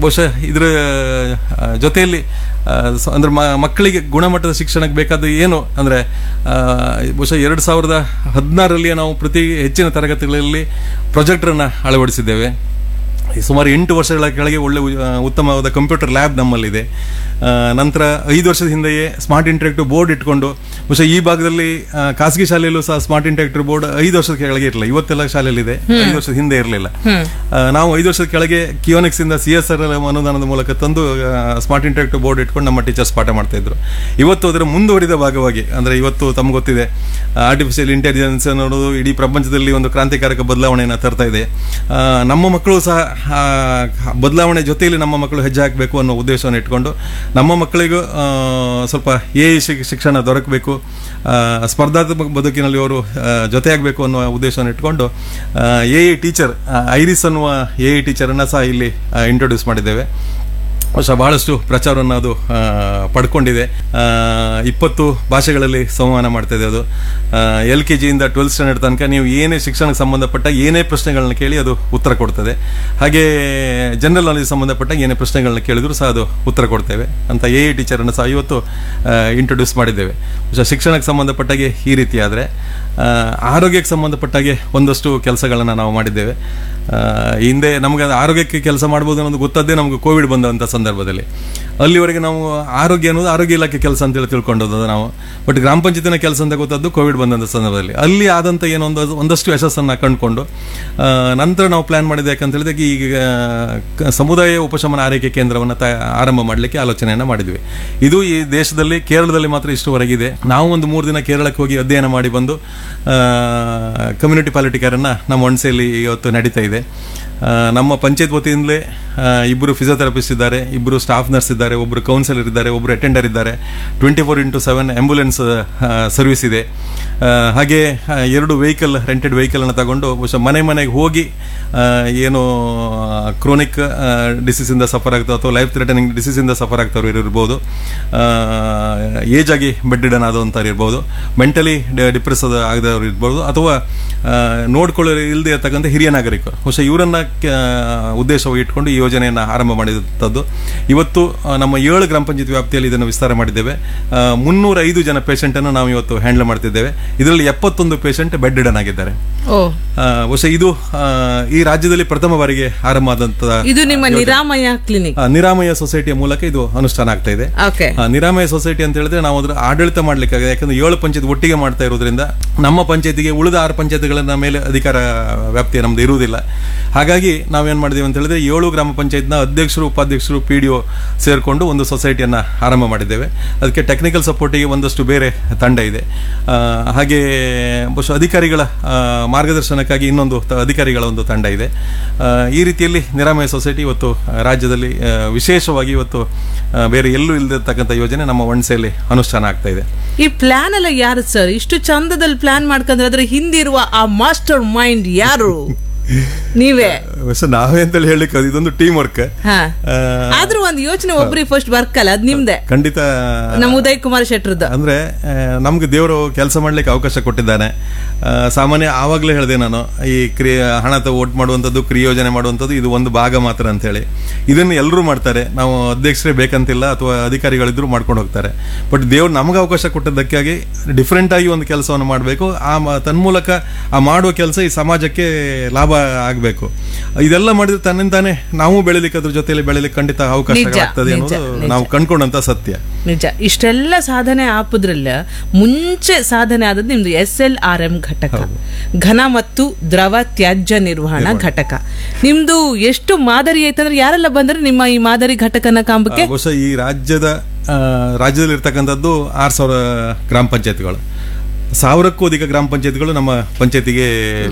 ಬಹುಶಃ ಇದರ ಜೊತೆಯಲ್ಲಿ ಅಂದ್ರೆ ಮಕ್ಕಳಿಗೆ ಗುಣಮಟ್ಟದ ಶಿಕ್ಷಣಕ್ಕೆ ಬೇಕಾದ ಏನು ಅಂದರೆ ಬಹುಶಃ 2016ರಲ್ಲಿ ನಾವು ಪ್ರತಿ ಹೆಚ್ಚಿನ ತರಗತಿಗಳಲ್ಲಿ ಪ್ರೊಜೆಕ್ಟರನ್ನು ಅಳವಡಿಸಿದ್ದೇವೆ. ಸುಮಾರು 8 ವರ್ಷಗಳ ಕೆಳಗೆ ಒಳ್ಳೆ ಉತ್ತಮವಾದ ಕಂಪ್ಯೂಟರ್ ಲ್ಯಾಬ್ ನಮ್ಮಲ್ಲಿದೆ. ನಂತರ 5 ವರ್ಷದ ಹಿಂದೆಯೇ ಸ್ಮಾರ್ಟ್ ಇಂಟರಾಕ್ಟಿವ್ ಬೋರ್ಡ್ ಇಟ್ಕೊಂಡು ಬಹುಶಃ ಈ ಭಾಗದಲ್ಲಿ ಖಾಸಗಿ ಶಾಲೆಯಲ್ಲೂ ಸಹ ಸ್ಮಾರ್ಟ್ ಇಂಟರಾಕ್ಟಿವ್ ಬೋರ್ಡ್ 5 ವರ್ಷದ ಕೆಳಗೆ ಇರಲಿಲ್ಲ. ಇವತ್ತೆಲ್ಲ ಶಾಲೆಯಲ್ಲಿದೆ, 5 ವರ್ಷದ ಹಿಂದೆ ಇರಲಿಲ್ಲ. ನಾವು 5 ವರ್ಷದ ಕೆಳಗೆ ಕಿಯೋನಿಕ್ಸ್ ಇಂದ CSR ಅನುದಾನದ ಮೂಲಕ ತಂದು ಸ್ಮಾರ್ಟ್ ಇಂಟರಾಕ್ಟಿವ್ ಬೋರ್ಡ್ ಇಟ್ಕೊಂಡು ನಮ್ಮ ಟೀಚರ್ಸ್ ಪಾಠ ಮಾಡ್ತಾ ಇದ್ರು. ಇವತ್ತು ಅದರ ಮುಂದುವರಿದ ಭಾಗವಾಗಿ ಅಂದರೆ ಇವತ್ತು ತಮ್ಗೆ ಗೊತ್ತಿದೆ ಆರ್ಟಿಫಿಷಿಯಲ್ ಇಂಟೆಲಿಜೆನ್ಸ್ ಅನ್ನೋದು ಇಡೀ ಪ್ರಪಂಚದಲ್ಲಿ ಒಂದು ಕ್ರಾಂತಿಕಾರಕ ಬದಲಾವಣೆಯನ್ನು ತರ್ತಾ ಇದೆ. ನಮ್ಮ ಮಕ್ಕಳು ಸಹ ಬದಲಾವಣೆ ಜೊತೆಯಲ್ಲಿ ನಮ್ಮ ಮಕ್ಕಳು ಹೆಜ್ಜೆ ಹಾಕಬೇಕು ಅನ್ನೋ ಉದ್ದೇಶವನ್ನು ಇಟ್ಕೊಂಡು ನಮ್ಮ ಮಕ್ಕಳಿಗೂ ಸ್ವಲ್ಪ AI ಶಿಕ್ಷಣ ದೊರಕಬೇಕು, ಸ್ಪರ್ಧಾತ್ಮಕ ಬದುಕಿನಲ್ಲಿ ಅವರು ಜೊತೆಯಾಗಬೇಕು ಅನ್ನುವ ಉದ್ದೇಶವನ್ನು ಇಟ್ಕೊಂಡು AI ಟೀಚರ್ ಐರಿಸ್ ಅನ್ನುವ AI ಟೀಚರನ್ನು ಸಹ ಇಲ್ಲಿ ಇಂಟ್ರೊಡ್ಯೂಸ್ ಮಾಡಿದ್ದೇವೆ. ಬಹಳಷ್ಟು ಪ್ರಚಾರವನ್ನು ಅದು ಪಡ್ಕೊಂಡಿದೆ. 20 ಭಾಷೆಗಳಲ್ಲಿ ಸಂವಹನ ಮಾಡ್ತಾ ಇದೆ. ಅದು LKG ಇಂದ 12th ಸ್ಟ್ಯಾಂಡರ್ಡ್ ತನಕ ನೀವು ಏನೇ ಶಿಕ್ಷಣಕ್ಕೆ ಸಂಬಂಧಪಟ್ಟ ಏನೇ ಪ್ರಶ್ನೆಗಳನ್ನ ಕೇಳಿ ಅದು ಉತ್ತರ ಕೊಡ್ತದೆ. ಹಾಗೆ ಜನರಲ್ ನಾಲೆಜ್ ಸಂಬಂಧಪಟ್ಟ ಏನೇ ಪ್ರಶ್ನೆಗಳನ್ನ ಕೇಳಿದ್ರು ಸಹ ಅದು ಉತ್ತರ ಕೊಡ್ತೇವೆ ಅಂತ AI ಟೀಚರನ್ನು ಸಹ ಇವತ್ತು ಇಂಟ್ರೊಡ್ಯೂಸ್ ಮಾಡಿದ್ದೇವೆ. ಶಿಕ್ಷಣಕ್ಕೆ ಸಂಬಂಧಪಟ್ಟಾಗೆ ಈ ರೀತಿ ಆದರೆ ಆರೋಗ್ಯಕ್ಕೆ ಸಂಬಂಧಪಟ್ಟಾಗೆ ಒಂದಷ್ಟು ಕೆಲಸಗಳನ್ನು ನಾವು ಮಾಡಿದ್ದೇವೆ. ಹಿಂದೆ ನಮಗೆ ಆರೋಗ್ಯಕ್ಕೆ ಕೆಲಸ ಮಾಡ್ಬೋದು ಅನ್ನೋದು ಗೊತ್ತದ್ದೇ ನಮಗೆ ಕೋವಿಡ್ ಬಂದಂಥ ಸಂದರ್ಭದಲ್ಲಿ. ಅಲ್ಲಿವರೆಗೆ ನಾವು ಆರೋಗ್ಯ ಅನ್ನೋದು ಆರೋಗ್ಯ ಇಲಾಖೆ ಕೆಲಸ ಅಂತೇಳಿ ತಿಳ್ಕೊಂಡದ್ದು ನಾವು. ಬಟ್ ಗ್ರಾಮ ಪಂಚಾಯತಿನ ಕೆಲಸ ಅಂತ ಗೊತ್ತದ್ದು ಕೋವಿಡ್ ಬಂದಂಥ ಸಂದರ್ಭದಲ್ಲಿ. ಅಲ್ಲಿ ಆದಂಥ ಏನೋ ಒಂದಷ್ಟು ಯಶಸ್ಸನ್ನು ಕಂಡುಕೊಂಡು ನಂತರ ನಾವು ಪ್ಲಾನ್ ಮಾಡಿದೆ. ಯಾಕಂತ ಹೇಳಿದಾಗ ಈಗ ಸಮುದಾಯ ಉಪಶಮನ ಆರೈಕೆ ಕೇಂದ್ರವನ್ನು ಆರಂಭ ಮಾಡಲಿಕ್ಕೆ ಆಲೋಚನೆಯನ್ನು ಮಾಡಿದ್ವಿ. ಇದು ಈ ದೇಶದಲ್ಲಿ ಕೇರಳದಲ್ಲಿ ಮಾತ್ರ ಇಷ್ಟುವರೆಗಿದೆ. ನಾವು ಒಂದು 3 ದಿನ ಕೇರಳಕ್ಕೆ ಹೋಗಿ ಅಧ್ಯಯನ ಮಾಡಿ ಬಂದು ಕಮ್ಯುನಿಟಿ ಪಾಲಿಟಿ ಕೇರನ್ನು ನಮ್ಮ ಒಣಸೆಯಲ್ಲಿ ಇವತ್ತು ನಡೀತಾ ಇದೆ. ನಮ್ಮ ಪಂಚಾಯತ್ ವತಿಯಿಂದಲೇ 2 ಫಿಸಿಯೋಥೆರಪಿಸ್ಟ್ ಇದ್ದಾರೆ, 2 ಸ್ಟಾಫ್ ನರ್ಸ್ ಇದ್ದಾರೆ, 1 ಕೌನ್ಸಿಲರ್ ಇದ್ದಾರೆ, 1 ಅಟೆಂಡರ್ ಇದ್ದಾರೆ, 24x7 ಆಂಬ್ಯುಲೆನ್ಸ್ ಸರ್ವಿಸ್ ಇದೆ. ಹಾಗೆ 2 ವೆಹಿಕಲ್ ರೆಂಟೆಡ್ ವೆಹಿಕಲನ್ನು ತಗೊಂಡು ಬಹುಶಃ ಮನೆಗೆ ಹೋಗಿ ಏನು ಕ್ರೋನಿಕ್ ಡಿಸೀಸಿಂದ ಸಫರ್ ಆಗ್ತವೆ ಅಥವಾ ಲೈಫ್ ಥ್ರೆಟನಿಂಗ್ ಡಿಸೀಸಿಂದ ಸಫರ್ ಆಗ್ತವ್ರು ಇರ್ಬೋದು, ಏಜ್ ಆಗಿ ಬೆಡ್ ರಿಡನ್ ಆದಂಥವ್ರು ಇರ್ಬೋದು, ಮೆಂಟಲಿ ಡಿಪ್ರೆಸ್ ಆಗದವ್ರು ಇರ್ಬೋದು, ಅಥವಾ ನೋಡ್ಕೊಳ್ಳೋ ಇಲ್ಲದೆ ಇರ್ತಕ್ಕಂಥ ಹಿರಿಯ ನಾಗರಿಕರು. ಬಹುಶಃ ಇವರನ್ನ ಉದ್ದೇಶವಾಗಿ ಇಟ್ಕೊಂಡು ಈ ಯೋಜನೆಯನ್ನು ಆರಂಭ ಮಾಡಿದಂಥದ್ದು. ಇವತ್ತು ನಮ್ಮ 7 ಗ್ರಾಮ ಪಂಚಾಯತ್ ವ್ಯಾಪ್ತಿಯಲ್ಲಿ ಇದನ್ನು ವಿಸ್ತಾರ ಮಾಡಿದ್ದೇವೆ. 305 ಜನ ಪೇಷಂಟನ್ನು ನಾವು ಇವತ್ತು ಹ್ಯಾಂಡಲ್ ಮಾಡ್ತಿದ್ದೇವೆ. ಇದರಲ್ಲಿ 71 ಪೇಷಂಟ್ ಬೆಡ್ ರಿಡನ್ ಆಗಿದ್ದಾರೆ. ಬಹುಶಃ ಇದು ಈ ರಾಜ್ಯದಲ್ಲಿ ಪ್ರಥಮ ಬಾರಿಗೆ ಆರಂಭ ಆದಂತಹ ಇದು ನಿಮ್ಮ ನಿರಾಮಯ ಕ್ಲಿನಿಕ್, ನಿರಾಮಯ ಸೊಸೈಟಿಯ ಮೂಲಕ ಇದು ಅನುಷ್ಠಾನ ಆಗ್ತಾ ಇದೆ. ನಿರಾಮಯ ಸೊಸೈಟಿ ಅಂತ ಹೇಳಿದ್ರೆ ನಾವು ಅದರ ಆಡಳಿತ ಮಾಡ್ಲಿಕ್ಕೆ, ಯಾಕಂದ್ರೆ 7 ಪಂಚಾಯತ್ ಒಟ್ಟಿಗೆ ಮಾಡ್ತಾ ಇರೋದ್ರಿಂದ ನಮ್ಮ ಪಂಚಾಯತಿಗೆ ಉಳಿದ 6 ಪಂಚಾಯತ್ಗಳನ್ನ ಮೇಲೆ ಅಧಿಕಾರ ವ್ಯಾಪ್ತಿ ನಮ್ದು ಇರುವುದಿಲ್ಲ. ಹಾಗಾಗಿ ನಾವೇನ್ ಮಾಡಿದೀವಿ ಅಂತ ಹೇಳಿದ್ರೆ 7 ಗ್ರಾಮ ಪಂಚಾಯತ್ನ ಅಧ್ಯಕ್ಷರು, ಉಪಾಧ್ಯಕ್ಷರು, PDO ಸೇರ್ಕೊಂಡು ಒಂದು ಸೊಸೈಟಿಯನ್ನ ಆರಂಭ ಮಾಡಿದ್ದೇವೆ. ಅದಕ್ಕೆ ಟೆಕ್ನಿಕಲ್ ಸಪೋರ್ಟಿಗೆ ಒಂದಷ್ಟು ಬೇರೆ ತಂಡ ಇದೆ. ಹಾಗೆ ಬಹುಶಃ ಅಧಿಕಾರಿಗಳ ಮಾರ್ಗದರ್ಶನಕ್ಕಾಗಿ ಇನ್ನೊಂದು ಅಧಿಕಾರಿಗಳ ಒಂದು ತಂಡ ಇದೆ. ಈ ರೀತಿಯಲ್ಲಿ ನಿರಾಮಯ ಸೊಸೈಟಿ ಇವತ್ತು ರಾಜ್ಯದಲ್ಲಿ ವಿಶೇಷವಾಗಿ ಇವತ್ತು ಬೇರೆ ಎಲ್ಲೂ ಇಲ್ಲದಿರ್ತಕ್ಕಂಥ ಯೋಜನೆ ನಮ್ಮ ಒಣಸೆಯಲ್ಲಿ ಅನುಷ್ಠಾನ ಆಗ್ತಾ ಇದೆ. ಈ ಪ್ಲಾನ್ ಎಲ್ಲ ಯಾರು ಸರ್? ಇಷ್ಟು ಚಂದದಲ್ಲಿ ಪ್ಲಾನ್ ಮಾಡ್ಕೊಂಡ್ರೆ ಅದ್ರ ಹಿಂದಿರುವ ಆ ಮಾಸ್ಟರ್ ಮೈಂಡ್ ಯಾರು? ನೀವೇ? ನಾವೇ ಅಂತೇಳಿ ಹೇಳಿಕ್ಕೆ ಇದೊಂದು ಟೀಮ್ ವರ್ಕ್. ಆದ್ರೂ ಒಂದು ಯೋಚನೆ ಒಬ್ಬರಿಗೆ ಫಸ್ಟ್ ವರ್ಕ್ ಅಲ್ಲ, ಅದ್ ನಿಮ್ದೆ. ಖಂಡಿತ ನಮ್ಮ ಉದಯ್ ಕುಮಾರ್ ಶೆಟ್ಟರ್ದು. ಅಂದ್ರೆ ನಮ್ಗೆ ದೇವರು ಕೆಲಸ ಮಾಡ್ಲಿಕ್ಕೆ ಅವಕಾಶ ಕೊಟ್ಟಿದ್ದಾನೆ. ಸಾಮಾನ್ಯ ಆವಾಗಲೇ ಹೇಳಿದೆ ನಾನು, ಈ ಹಣ ಓಟ್ ಮಾಡುವಂಥದ್ದು, ಕ್ರಿಯೋಜನೆ ಮಾಡುವಂಥದ್ದು ಇದು ಒಂದು ಭಾಗ ಮಾತ್ರ ಅಂತ ಹೇಳಿ. ಇದನ್ನು ಎಲ್ಲರೂ ಮಾಡ್ತಾರೆ, ನಾವು ಅಧ್ಯಕ್ಷರೇ ಬೇಕಂತಿಲ್ಲ ಅಥವಾ ಅಧಿಕಾರಿಗಳಿದ್ರು ಮಾಡ್ಕೊಂಡು ಹೋಗ್ತಾರೆ. ಬಟ್ ದೇವ್ರು ನಮ್ಗೆ ಅವಕಾಶ ಕೊಟ್ಟದ್ದಕ್ಕಾಗಿ ಡಿಫ್ರೆಂಟ್ ಆಗಿ ಒಂದು ಕೆಲಸವನ್ನು ಮಾಡಬೇಕು. ತನ್ಮೂಲಕ ಆ ಮಾಡುವ ಕೆಲಸ ಈ ಸಮಾಜಕ್ಕೆ ಲಾಭ ಆಗಬೇಕು. ಇದೆಲ್ಲ ಮಾಡಿದ್ರೆ ತನ್ನಿಂದಾನೆ ನಾವು ಬೆಳಿಲಿಕ್ಕೆ, ಅದ್ರ ಜೊತೆಲಿ ಬೆಳಿಲಿಕ್ಕೆ ಖಂಡಿತ ಅವಕಾಶ ಆಗ್ತದೆ ಅನ್ನೋದು ನಾವು ಕಂಡ್ಕೊಂಡಂತ ಸತ್ಯ. ನಿಜ. ಇಷ್ಟೆಲ್ಲ ಸಾಧನೆ ಆಪದ್ರಲ್ಲ ಮುಂಚೆ ಸಾಧನೆ ಆದದ್ದು ನಿಮ್ದು SLRM ಘಟಕ, ಘನ ಮತ್ತು ದ್ರವ ತ್ಯಾಜ್ಯ ನಿರ್ವಹಣಾ ಘಟಕ. ನಿಮ್ದು ಎಷ್ಟು ಮಾದರಿ ಐತಂದ್ರೆ ಯಾರೆಲ್ಲ ಬಂದ್ರೆ ನಿಮ್ಮ ಈ ಮಾದರಿ ಘಟಕನ ಕಾಂಬಕ್ಕೆ? ಬಹುಶಃ ಈ ರಾಜ್ಯದಲ್ಲಿ ಇರ್ತಕ್ಕಂಥದ್ದು 6000 ಗ್ರಾಮ ಪಂಚಾಯತ್ಗಳು, 1000ಕ್ಕೂ ಅಧಿಕ ಗ್ರಾಮ ಪಂಚಾಯತ್ಗಳು ನಮ್ಮ ಪಂಚಾಯತಿಗೆ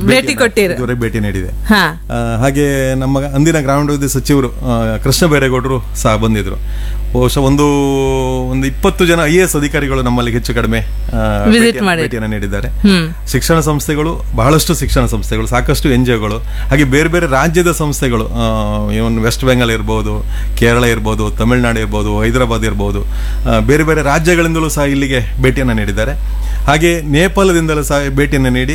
ಭೇಟಿ ನೀಡಿದೆ. ಹಾಗೆ ನಮ್ಮ ಅಂದಿನ ಗ್ರಾಮೀಣಾಭಿವೃದ್ಧಿ ಸಚಿವರು ಕೃಷ್ಣ ಬೈರೇಗೌಡರು ಸಹ ಬಂದಿದ್ರು. ಬಹುಶಃ ಒಂದು 20 ಜನ IAS ಅಧಿಕಾರಿಗಳು ನಮ್ಮಲ್ಲಿ ಹೆಚ್ಚು ಕಡಿಮೆ ಭೇಟಿಯನ್ನು ನೀಡಿದ್ದಾರೆ. ಶಿಕ್ಷಣ ಸಂಸ್ಥೆಗಳು, ಬಹಳಷ್ಟು ಶಿಕ್ಷಣ ಸಂಸ್ಥೆಗಳು, ಸಾಕಷ್ಟು NGOಗಳು, ಹಾಗೆ ಬೇರೆ ಬೇರೆ ರಾಜ್ಯದ ಸಂಸ್ಥೆಗಳು, ಇವನ್ ವೆಸ್ಟ್ ಬೆಂಗಾಲ್ ಇರ್ಬೋದು, ಕೇರಳ ಇರ್ಬೋದು, ತಮಿಳುನಾಡು ಇರ್ಬೋದು, ಹೈದರಾಬಾದ್ ಇರ್ಬೋದು, ಬೇರೆ ಬೇರೆ ರಾಜ್ಯಗಳಿಂದಲೂ ಸಹ ಇಲ್ಲಿಗೆ ಭೇಟಿಯನ್ನು ನೀಡಿದ್ದಾರೆ. ಹಾಗೆ ನೇಪಾಳದಿಂದಲೂ ಸಹ ಭೇಟಿಯನ್ನು ನೀಡಿ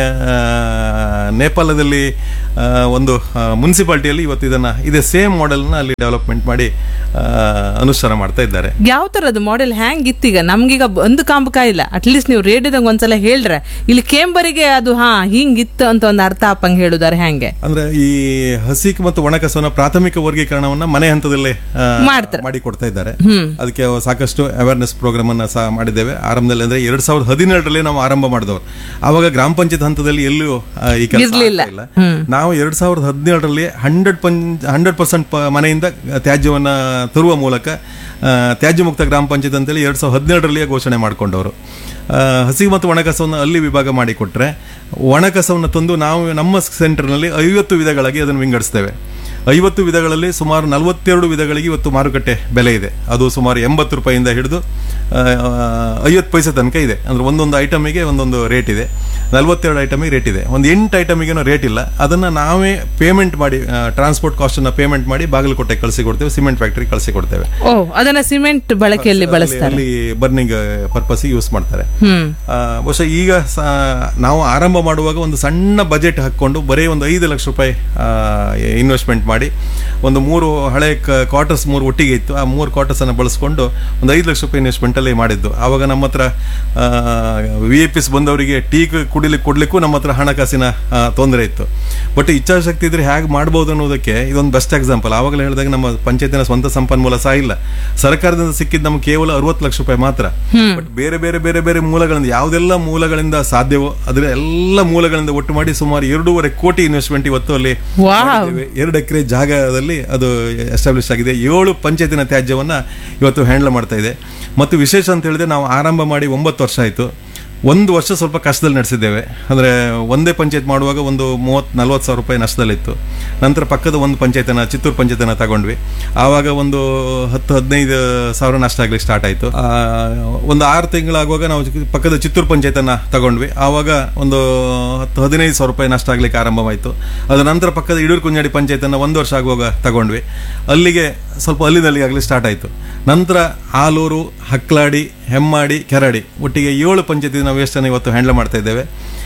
ನೇಪಾಳದಲ್ಲಿ ಒಂದು ಮುನ್ಸಿಪಾಲಿಟಿಯಲ್ಲಿ ಇವತ್ತು ಇದೇ ಸೇಮ್ ಮಾಡೆಲ್ನ ಅಲ್ಲಿ ಡೆವಲಪ್ಮೆಂಟ್ ಮಾಡಿ ಅನುಷ್ಠಾನ ಮಾಡ್ತಾ ಇದ್ದಾರೆ. ಯಾವ ತರದ್ದು ಮಾಡೆಲ್ ಹ್ಯಾಂಗಿತ್ತೀಗ? ನಮ್ಗೀಗ ಒಂದು ಕಾಂಬಕ ಇಲ್ಲ, ಅಟ್ಲೀಸ್ಟ್ ನೀವು ರೇಡಿಯೋದಾಗ ಒಂದ್ಸಲ ಹೇಳ್ರೆ ಇಲ್ಲಿ ಕೇಂಬರಿಗೆ ಅದು ಹಿಂಗಿತ್ತು ಅಂತ ಒಂದು ಅರ್ಥ ಆಪಂಗ್ ಹೇಳುದಾರೆ ಹೆಂಗೆ ಅಂದ್ರೆ ಈ ಹಸಿ ಮತ್ತು ಒಣ ಕಸವನ್ನ ಪ್ರಾಥಮಿಕ ವರ್ಗೀಕರಣವನ್ನ ಮನೆ ಹಂತದಲ್ಲೇ ಮಾಡಿ ಕೊಡ್ತಾ ಇದ್ದಾರೆ. ಅದಕ್ಕೆ ಸಾಕಷ್ಟು ಅವೇರ್ನೆಸ್ ಪ್ರೋಗ್ರಾಮ್ ಅನ್ನ ಸಹ ಮಾಡಿದ್ದೇವೆ ಆರಂಭದಲ್ಲಿ. ಅಂದ್ರೆ 2017ರಲ್ಲಿ ನಾವು ಆರಂಭ ಮಾಡಿದವರು, ಆವಾಗ ಗ್ರಾಮ ಪಂಚಾಯತ್ ಹಂತದಲ್ಲಿ ಎಲ್ಲೂ ಈ ಕೆಲಸ ಇಲ್ಲ. ನಾವು 2017ರಲ್ಲಿ 100% ಮನೆಯಿಂದ ತ್ಯಾಜ್ಯವನ್ನ ತರುವ ಮೂಲಕ ತ್ಯಾಜ್ಯ ಮುಕ್ತ ಗ್ರಾಮ ಪಂಚಾಯತ್ ಅಂತೇಳಿ 2017ರಲ್ಲಿಯೇ ಘೋಷಣೆ ಮಾಡಿಕೊಂಡವರು. ಹಸಿ ಮತ್ತು ಒಣಕಸವನ್ನು ಅಲ್ಲಿ ವಿಭಾಗ ಮಾಡಿಕೊಟ್ರೆ, ಒಣಕಸವನ್ನು ತಂದು ನಾವು ನಮ್ಮ ಸೆಂಟರ್ನಲ್ಲಿ 50 ವಿಧಗಳಾಗಿ ಅದನ್ನು ವಿಂಗಡಿಸ್ತೇವೆ. 50 ವಿಧಗಳಲ್ಲಿ ಸುಮಾರು 42 ವಿಧಗಳಿಗೆ ಇವತ್ತು ಮಾರುಕಟ್ಟೆ ಬೆಲೆ ಇದೆ. ಅದು ಸುಮಾರು 80 ರೂಪಾಯಿಯಿಂದ ಹಿಡಿದು 50 ಪೈಸೆ ತನಕ ಇದೆ. ಅಂದ್ರೆ ಒಂದೊಂದು ಐಟಮಿಗೆ ಒಂದೊಂದು ರೇಟ್ ಇದೆ. 42 ಐಟಮಿಗೆ ರೇಟ್ ಇದೆ. ಒಂದು 8 ಐಟಮಿಗೇನೋ ರೇಟ್ ಇಲ್ಲ. ಅದನ್ನು ನಾವೇ ಪೇಮೆಂಟ್ ಮಾಡಿ, ಟ್ರಾನ್ಸ್ಪೋರ್ಟ್ ಕಾಸ್ಟ್ ಅನ್ನ ಪೇಮೆಂಟ್ ಮಾಡಿ ಬಾಗಲಕೋಟೆ ಕಳಿಸಿಕೊಡ್ತೇವೆ, ಸಿಮೆಂಟ್ ಫ್ಯಾಕ್ಟರಿ ಕಳಿಸಿಕೊಡ್ತೇವೆ. ಅದನ್ನ ಸಿಮೆಂಟ್ ಬಳಕೆಯಲ್ಲಿ ಬಳಸ್ತಾರೆ, ಅಲ್ಲಿ ಬರ್ನಿಂಗ್ ಪರ್ಪಸ್ ಯೂಸ್ ಮಾಡ್ತಾರೆ. ಬಹುಶಃ ಈಗ ನಾವು ಆರಂಭ ಮಾಡುವಾಗ ಒಂದು ಸಣ್ಣ ಬಜೆಟ್ ಹಾಕೊಂಡು ಬರೀ ಒಂದು 5 ಲಕ್ಷ ರೂಪಾಯಿ ಇನ್ವೆಸ್ಟ್ಮೆಂಟ್ ಮಾಡಿ ಒಂದು 3 ಹಳೆ ಕ್ವಾರ್ಟರ್ಸ್ 3 ಒಟ್ಟಿಗೆ ಇತ್ತು. ಆ 3 ಕ್ವಾರ್ಟರ್ಸ್ ಅನ್ನು ಬಳಸ್ಕೊಂಡು ಒಂದು 5 ಲಕ್ಷ ರೂಪಾಯಿ ಇನ್ವೆಸ್ಟ್ಮೆಂಟ್ ಅಲ್ಲಿ ಮಾಡಿದ್ದು. ಆವಾಗ ನಮ್ಮ ಹತ್ರ VIPs ಬಂದವರಿಗೆ ಟೀ ಕೊಡ್ಲಿಕ್ಕೂ ನಮ್ಮ ಹತ್ರ ಹಣಕಾಸಿನ ತೊಂದರೆ ಇತ್ತು. ಬಟ್ ಇಚ್ಛಾಶಕ್ತಿ ಇದ್ರೆ ಹೇಗೆ ಮಾಡ್ಬೋದು ಅನ್ನೋದಕ್ಕೆ ಇದೊಂದು ಬೆಸ್ಟ್ ಎಕ್ಸಾಂಪಲ್. ಆವಾಗಲೇ ಹೇಳಿದಾಗ ನಮ್ಮ ಪಂಚಾಯತಿನ ಸ್ವಂತ ಸಂಪನ್ಮೂಲ ಸಹ ಇಲ್ಲ, ಸರ್ಕಾರದಿಂದ ಸಿಕ್ಕಿದ್ದು ನಮ್ಗೆ ಕೇವಲ 60 ಲಕ್ಷ ರೂಪಾಯಿ ಮಾತ್ರ. ಬಟ್ ಬೇರೆ ಬೇರೆ ಬೇರೆ ಬೇರೆ ಮೂಲಗಳಿಂದ, ಯಾವುದೆಲ್ಲ ಮೂಲಗಳಿಂದ ಸಾಧ್ಯವೋ ಅದರ ಎಲ್ಲ ಮೂಲಗಳಿಂದ ಒಟ್ಟು ಮಾಡಿ ಸುಮಾರು 2.5 ಕೋಟಿ ಇನ್ವೆಸ್ಟ್ಮೆಂಟ್ ಇವತ್ತು ಅಲ್ಲಿ 2 ಎಕರೆ ಜಾಗದಲ್ಲಿ ಅದು ಎಸ್ಟಾಬ್ಲಿಷ್ ಆಗಿದೆ. 7 ಪಂಚಾಯತಿನ ತ್ಯಾಜ್ಯವನ್ನ ಇವತ್ತು ಹ್ಯಾಂಡಲ್ ಮಾಡ್ತಾ ಇದೆ. ಮತ್ತು ವಿಶೇಷ ಅಂತ ಹೇಳಿದ್ರೆ ನಾವು ಆರಂಭ ಮಾಡಿ 9 ವರ್ಷ ಆಯಿತು. 1 ವರ್ಷ ಸ್ವಲ್ಪ ಕಷ್ಟದಲ್ಲಿ ನಡೆಸಿದ್ದೇವೆ. ಅಂದರೆ ಒಂದೇ ಪಂಚಾಯತ್ ಮಾಡುವಾಗ ಒಂದು 30-40 ಸಾವಿರ ರೂಪಾಯಿ ನಷ್ಟದಲ್ಲಿತ್ತು. ನಂತರ ಪಕ್ಕದ ಒಂದು ಪಂಚಾಯತನ, ಚಿತ್ತೂರು ಪಂಚಾಯತನ ತಗೊಂಡ್ವಿ. ಆವಾಗ ಒಂದು 10-15 ಸಾವಿರ ನಷ್ಟ ಆಗ್ಲಿಕ್ಕೆ ಸ್ಟಾರ್ಟ್ ಆಯಿತು. ಒಂದು 6 ತಿಂಗಳಾಗುವಾಗ ನಾವು ಪಕ್ಕದ ಚಿತ್ತೂರು ಪಂಚಾಯತನ ತಗೊಂಡ್ವಿ. ಆವಾಗ ಒಂದು 10-15 ಸಾವಿರ ರೂಪಾಯಿ ನಷ್ಟ ಆಗ್ಲಿಕ್ಕೆ ಆರಂಭವಾಯಿತು. ಅದ ನಂತರ ಪಕ್ಕದ ಇಡೂರು ಕುಂಜಾಡಿ ಪಂಚಾಯತನ 1 ವರ್ಷ ಆಗುವಾಗ ತಗೊಂಡ್ವಿ. ಅಲ್ಲಿಗೆ ಸ್ವಲ್ಪ ಅಲ್ಲಿನಲ್ಲಿ ಆಗಲಿ ಸ್ಟಾರ್ಟ್ ಆಯಿತು. ನಂತರ ಆಲೂರು, ಹಕ್ಲಾಡಿ, ಹೆಮ್ಮಾಡಿ, ಕೆರಡಿ ಒಟ್ಟಿಗೆ 7 ಪಂಚಾಯತಿ ನಾವು ವೇಸ್ಟನ್ನು ಇವತ್ತು ಹ್ಯಾಂಡಲ್ ಮಾಡ್ತಾ ಇದ್ದೇವೆ.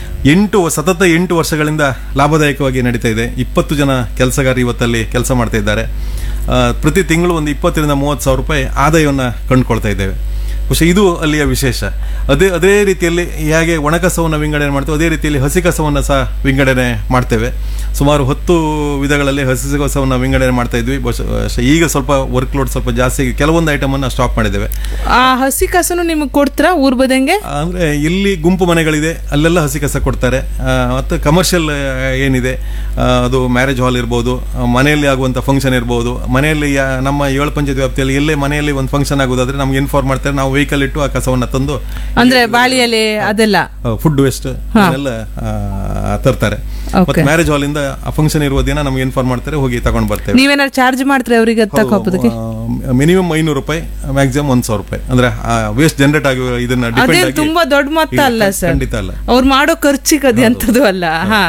8 ವರ್ಷಗಳಿಂದ ಲಾಭದಾಯಕವಾಗಿ ನಡೀತಾ ಇದೆ. 20 ಜನ ಕೆಲಸಗಾರರು ಇವತ್ತಲ್ಲಿ ಕೆಲಸ ಮಾಡ್ತಾ ಇದ್ದಾರೆ. ಪ್ರತಿ ತಿಂಗಳು ಒಂದು 20-30 ಸಾವಿರ ರೂಪಾಯಿ ಆದಾಯವನ್ನು ಕಂಡುಕೊಳ್ತಾ ಇದ್ದೇವೆ. ಬಹುಶಃ ಇದು ಅಲ್ಲಿಯ ವಿಶೇಷ. ಅದೇ ರೀತಿಯಲ್ಲಿ ಹೇಗೆ ಒಣಕಸವನ್ನು ವಿಂಗಡಣೆ ಮಾಡ್ತೇವೆ, ಅದೇ ರೀತಿಯಲ್ಲಿ ಹಸಿ ಕಸವನ್ನು ಸಹ ವಿಂಗಡಣೆ ಮಾಡ್ತೇವೆ. ಸುಮಾರು 10 ವಿಧಗಳಲ್ಲಿ ಹಸಿ ಕಸವನ್ನು ವಿಂಗಡಣೆ ಮಾಡ್ತಾ ಇದ್ವಿ. ಬಹುಶಃ ಈಗ ಸ್ವಲ್ಪ ವರ್ಕ್ ಲೋಡ್ ಸ್ವಲ್ಪ ಜಾಸ್ತಿ, ಕೆಲವೊಂದು ಐಟಮ್ ಅನ್ನು ಸ್ಟಾಪ್ ಮಾಡಿದ್ದೇವೆ. ಆ ಹಸಿ ಕಸನು ನಿಮಗೆ ಕೊಡ್ತೀರಾ ಊರ್ ಬದಂಗೆ? ಅಂದ್ರೆ ಇಲ್ಲಿ ಗುಂಪು ಮನೆಗಳಿದೆ, ಅಲ್ಲೆಲ್ಲ ಹಸಿ ಕಸ ಕೊಡ್ತಾರೆ. ಮತ್ತು ಕಮರ್ಷಿಯಲ್ ಏನಿದೆ, ಅದು ಮ್ಯಾರೇಜ್ ಹಾಲ್ ಇರ್ಬೋದು, ಮನೆಯಲ್ಲಿ ಆಗುವಂಥ ಫಂಕ್ಷನ್ ಇರ್ಬೋದು. ಮನೆಯಲ್ಲಿ ನಮ್ಮ 7 ಪಂಚಾಯತ್ ವ್ಯಾಪ್ತಿಯಲ್ಲಿ ಎಲ್ಲೇ ಮನೆಯಲ್ಲಿ ಒಂದು ಫಂಕ್ಷನ್ ಆಗೋದಾದ್ರೆ ನಮ್ಗೆ ಇನ್ಫಾರ್ಮ್ ಮಾಡ್ತಾರೆ. ನಾವು ವೆಹಿಕಲ್ ಇಟ್ಟು ಆ ಕಸವನ್ನ ತಂದು, ಅಂದ್ರೆ ಬಾಳಿಯಲ್ಲಿ ಅದೆಲ್ಲ ಫುಡ್ ವೇಸ್ಟ್ ಎಲ್ಲ ತರ್ತಾರೆ. ಮತ್ತೆ ಮ್ಯಾರೇಜ್ ಹಾಲ್ ಇಂದ ಫಂಕ್ಷನ್ ಇರುವ ದಿನ ನಮ್ಗೆ ಇನ್ಫಾರ್ಮ್ ಮಾಡ್ತಾರೆ, ಹೋಗಿ ತಗೊಂಡ್ ಬರ್ತೇವೆ. ನೀವೇನಾದ್ರು ಚಾರ್ಜ್ ಮಾಡ್ತಾರೆ ಅವರಿಗೆ? ಮಿನಿಮಮ್ 500 ರೂಪಾಯಿ, ಮ್ಯಾಕ್ಸಿಮಮ್ 1,000 ರೂಪಾಯಿ. ಅಂದ್ರೆ ವೇಸ್ಟ್ ಜನರೇಟ್ ಆಗಿ ಇದನ್ನ ಡಿಪೆಂಡ್ ಆಗಿ ತುಂಬಾ ದೊಡ್ಡ ಮೊತ್ತ ಅಲ್ಲ ಸರ್, ಖಂಡಿತ ಅಲ್ಲ. ಅವ್ರು ಮಾಡೋ ಖರ್ಚಿಗೆ ಅದು ಎಂತದ್ದು ಅಲ್ಲ.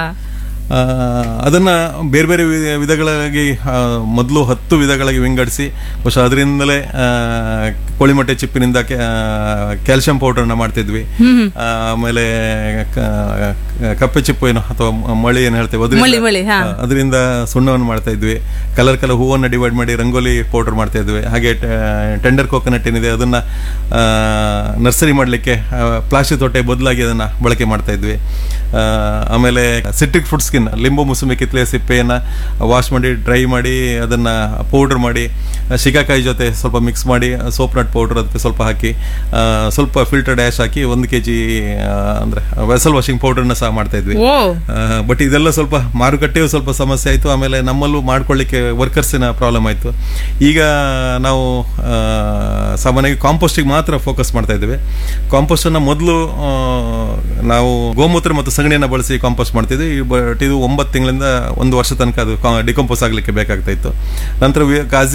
ಅದನ್ನ ಬೇರೆ ಬೇರೆ ವಿಧಗಳಾಗಿ ಮೊದಲು 10 ವಿಧಗಳಾಗಿ ವಿಂಗಡಿಸಿ, ಬಹುಶಃ ಅದರಿಂದಲೇ ಕೋಳಿಮೊಟ್ಟೆ ಚಿಪ್ಪಿನಿಂದ ಕ್ಯಾಲ್ಸಿಯಂ ಪೌಡರ್ನ ಮಾಡ್ತಿದ್ವಿ. ಆಮೇಲೆ ಕಪ್ಪೆ ಚಿಪ್ಪು ಏನು ಅಥವಾ ಮಳಿ ಏನು ಹೇಳ್ತೇವೆ ಅದರಿಂದ ಸುಣ್ಣವನ್ನು ಮಾಡ್ತಾ ಇದ್ವಿ. ಕಲರ್ ಹೂವನ್ನು ಡಿವೈಡ್ ಮಾಡಿ ರಂಗೋಲಿ ಪೌಡರ್ ಮಾಡ್ತಾ ಇದ್ವಿ. ಹಾಗೆ ಟೆಂಡರ್ ಕೋಕೋನಟ್ ಏನಿದೆ ಅದನ್ನ ನರ್ಸರಿ ಮಾಡಲಿಕ್ಕೆ ಪ್ಲಾಸ್ಟಿಕ್ ತೊಟ್ಟೆ ಬದಲಾಗಿ ಅದನ್ನ ಬಳಕೆ ಮಾಡ್ತಾ ಇದ್ವಿ. ಆಮೇಲೆ ಸಿಟ್ರಿಕ್ ಫುಡ್ ಸ್ಕಿನ್, ಲಿಂಬು, ಮುಸುಮೆ, ಕಿತ್ಲೆ ಸಿಪ್ಪೆಯನ್ನು ವಾಶ್ ಮಾಡಿ ಡ್ರೈ ಮಾಡಿ ಅದನ್ನ ಪೌಡರ್ ಮಾಡಿ ಶಿಕಾಕಾಯಿ ಜೊತೆ ಸ್ವಲ್ಪ ಮಿಕ್ಸ್ ಮಾಡಿ ಸೋಪ್ ನಟ್ ಪೌಡರ್ ಅದಕ್ಕೆ ಸ್ವಲ್ಪ ಹಾಕಿ ಸ್ವಲ್ಪ ಫಿಲ್ಟರ್ ಡ್ಯಾಶ್ ಹಾಕಿ 1 kg ಅಂದ್ರೆ ವೆಸಲ್ ವಾಷಿಂಗ್ ಪೌಡರ್ನ ಸಹ ಮಾಡ್ತಾ ಇದ್ವಿ. ಬಟ್ ಇದೆಲ್ಲ ಸ್ವಲ್ಪ ಮಾರುಕಟ್ಟೆಯೂ ಸ್ವಲ್ಪ ಸಮಸ್ಯೆ ಆಯಿತು. ಆಮೇಲೆ ನಮ್ಮಲ್ಲೂ ಮಾಡ್ಕೊಳ್ಳಿಕ್ಕೆ ವರ್ಕರ್ಸಿನ ಪ್ರಾಬ್ಲಮ್ ಆಯಿತು. ಈಗ ನಾವು ಸಾಮಾನ್ಯವಾಗಿ ಕಾಂಪೋಸ್ಟಿಗೆ ಮಾತ್ರ ಫೋಕಸ್ ಮಾಡ್ತಾ ಇದ್ದೇವೆ. ಕಾಂಪೋಸ್ಟನ್ನು ಮೊದಲು ನಾವು ಗೋಮೂತ್ರ ಮತ್ತು ಸಗಣಿಯನ್ನು ಬಳಸಿ ಕಾಂಪೋಸ್ಟ್ ಮಾಡ್ತಿದ್ವಿ. ಬಟ್ ಇದು 9 ತಿಂಗಳಿಂದ 1 ವರ್ಷ ತನಕ ಅದು ಡಿಕಂಪೋಸ್ ಆಗಲಿಕ್ಕೆ ಬೇಕಾಗ್ತಾ ಇತ್ತು. ನಂತರ ಗಾಜಿಯಾಬಾದಿಂದ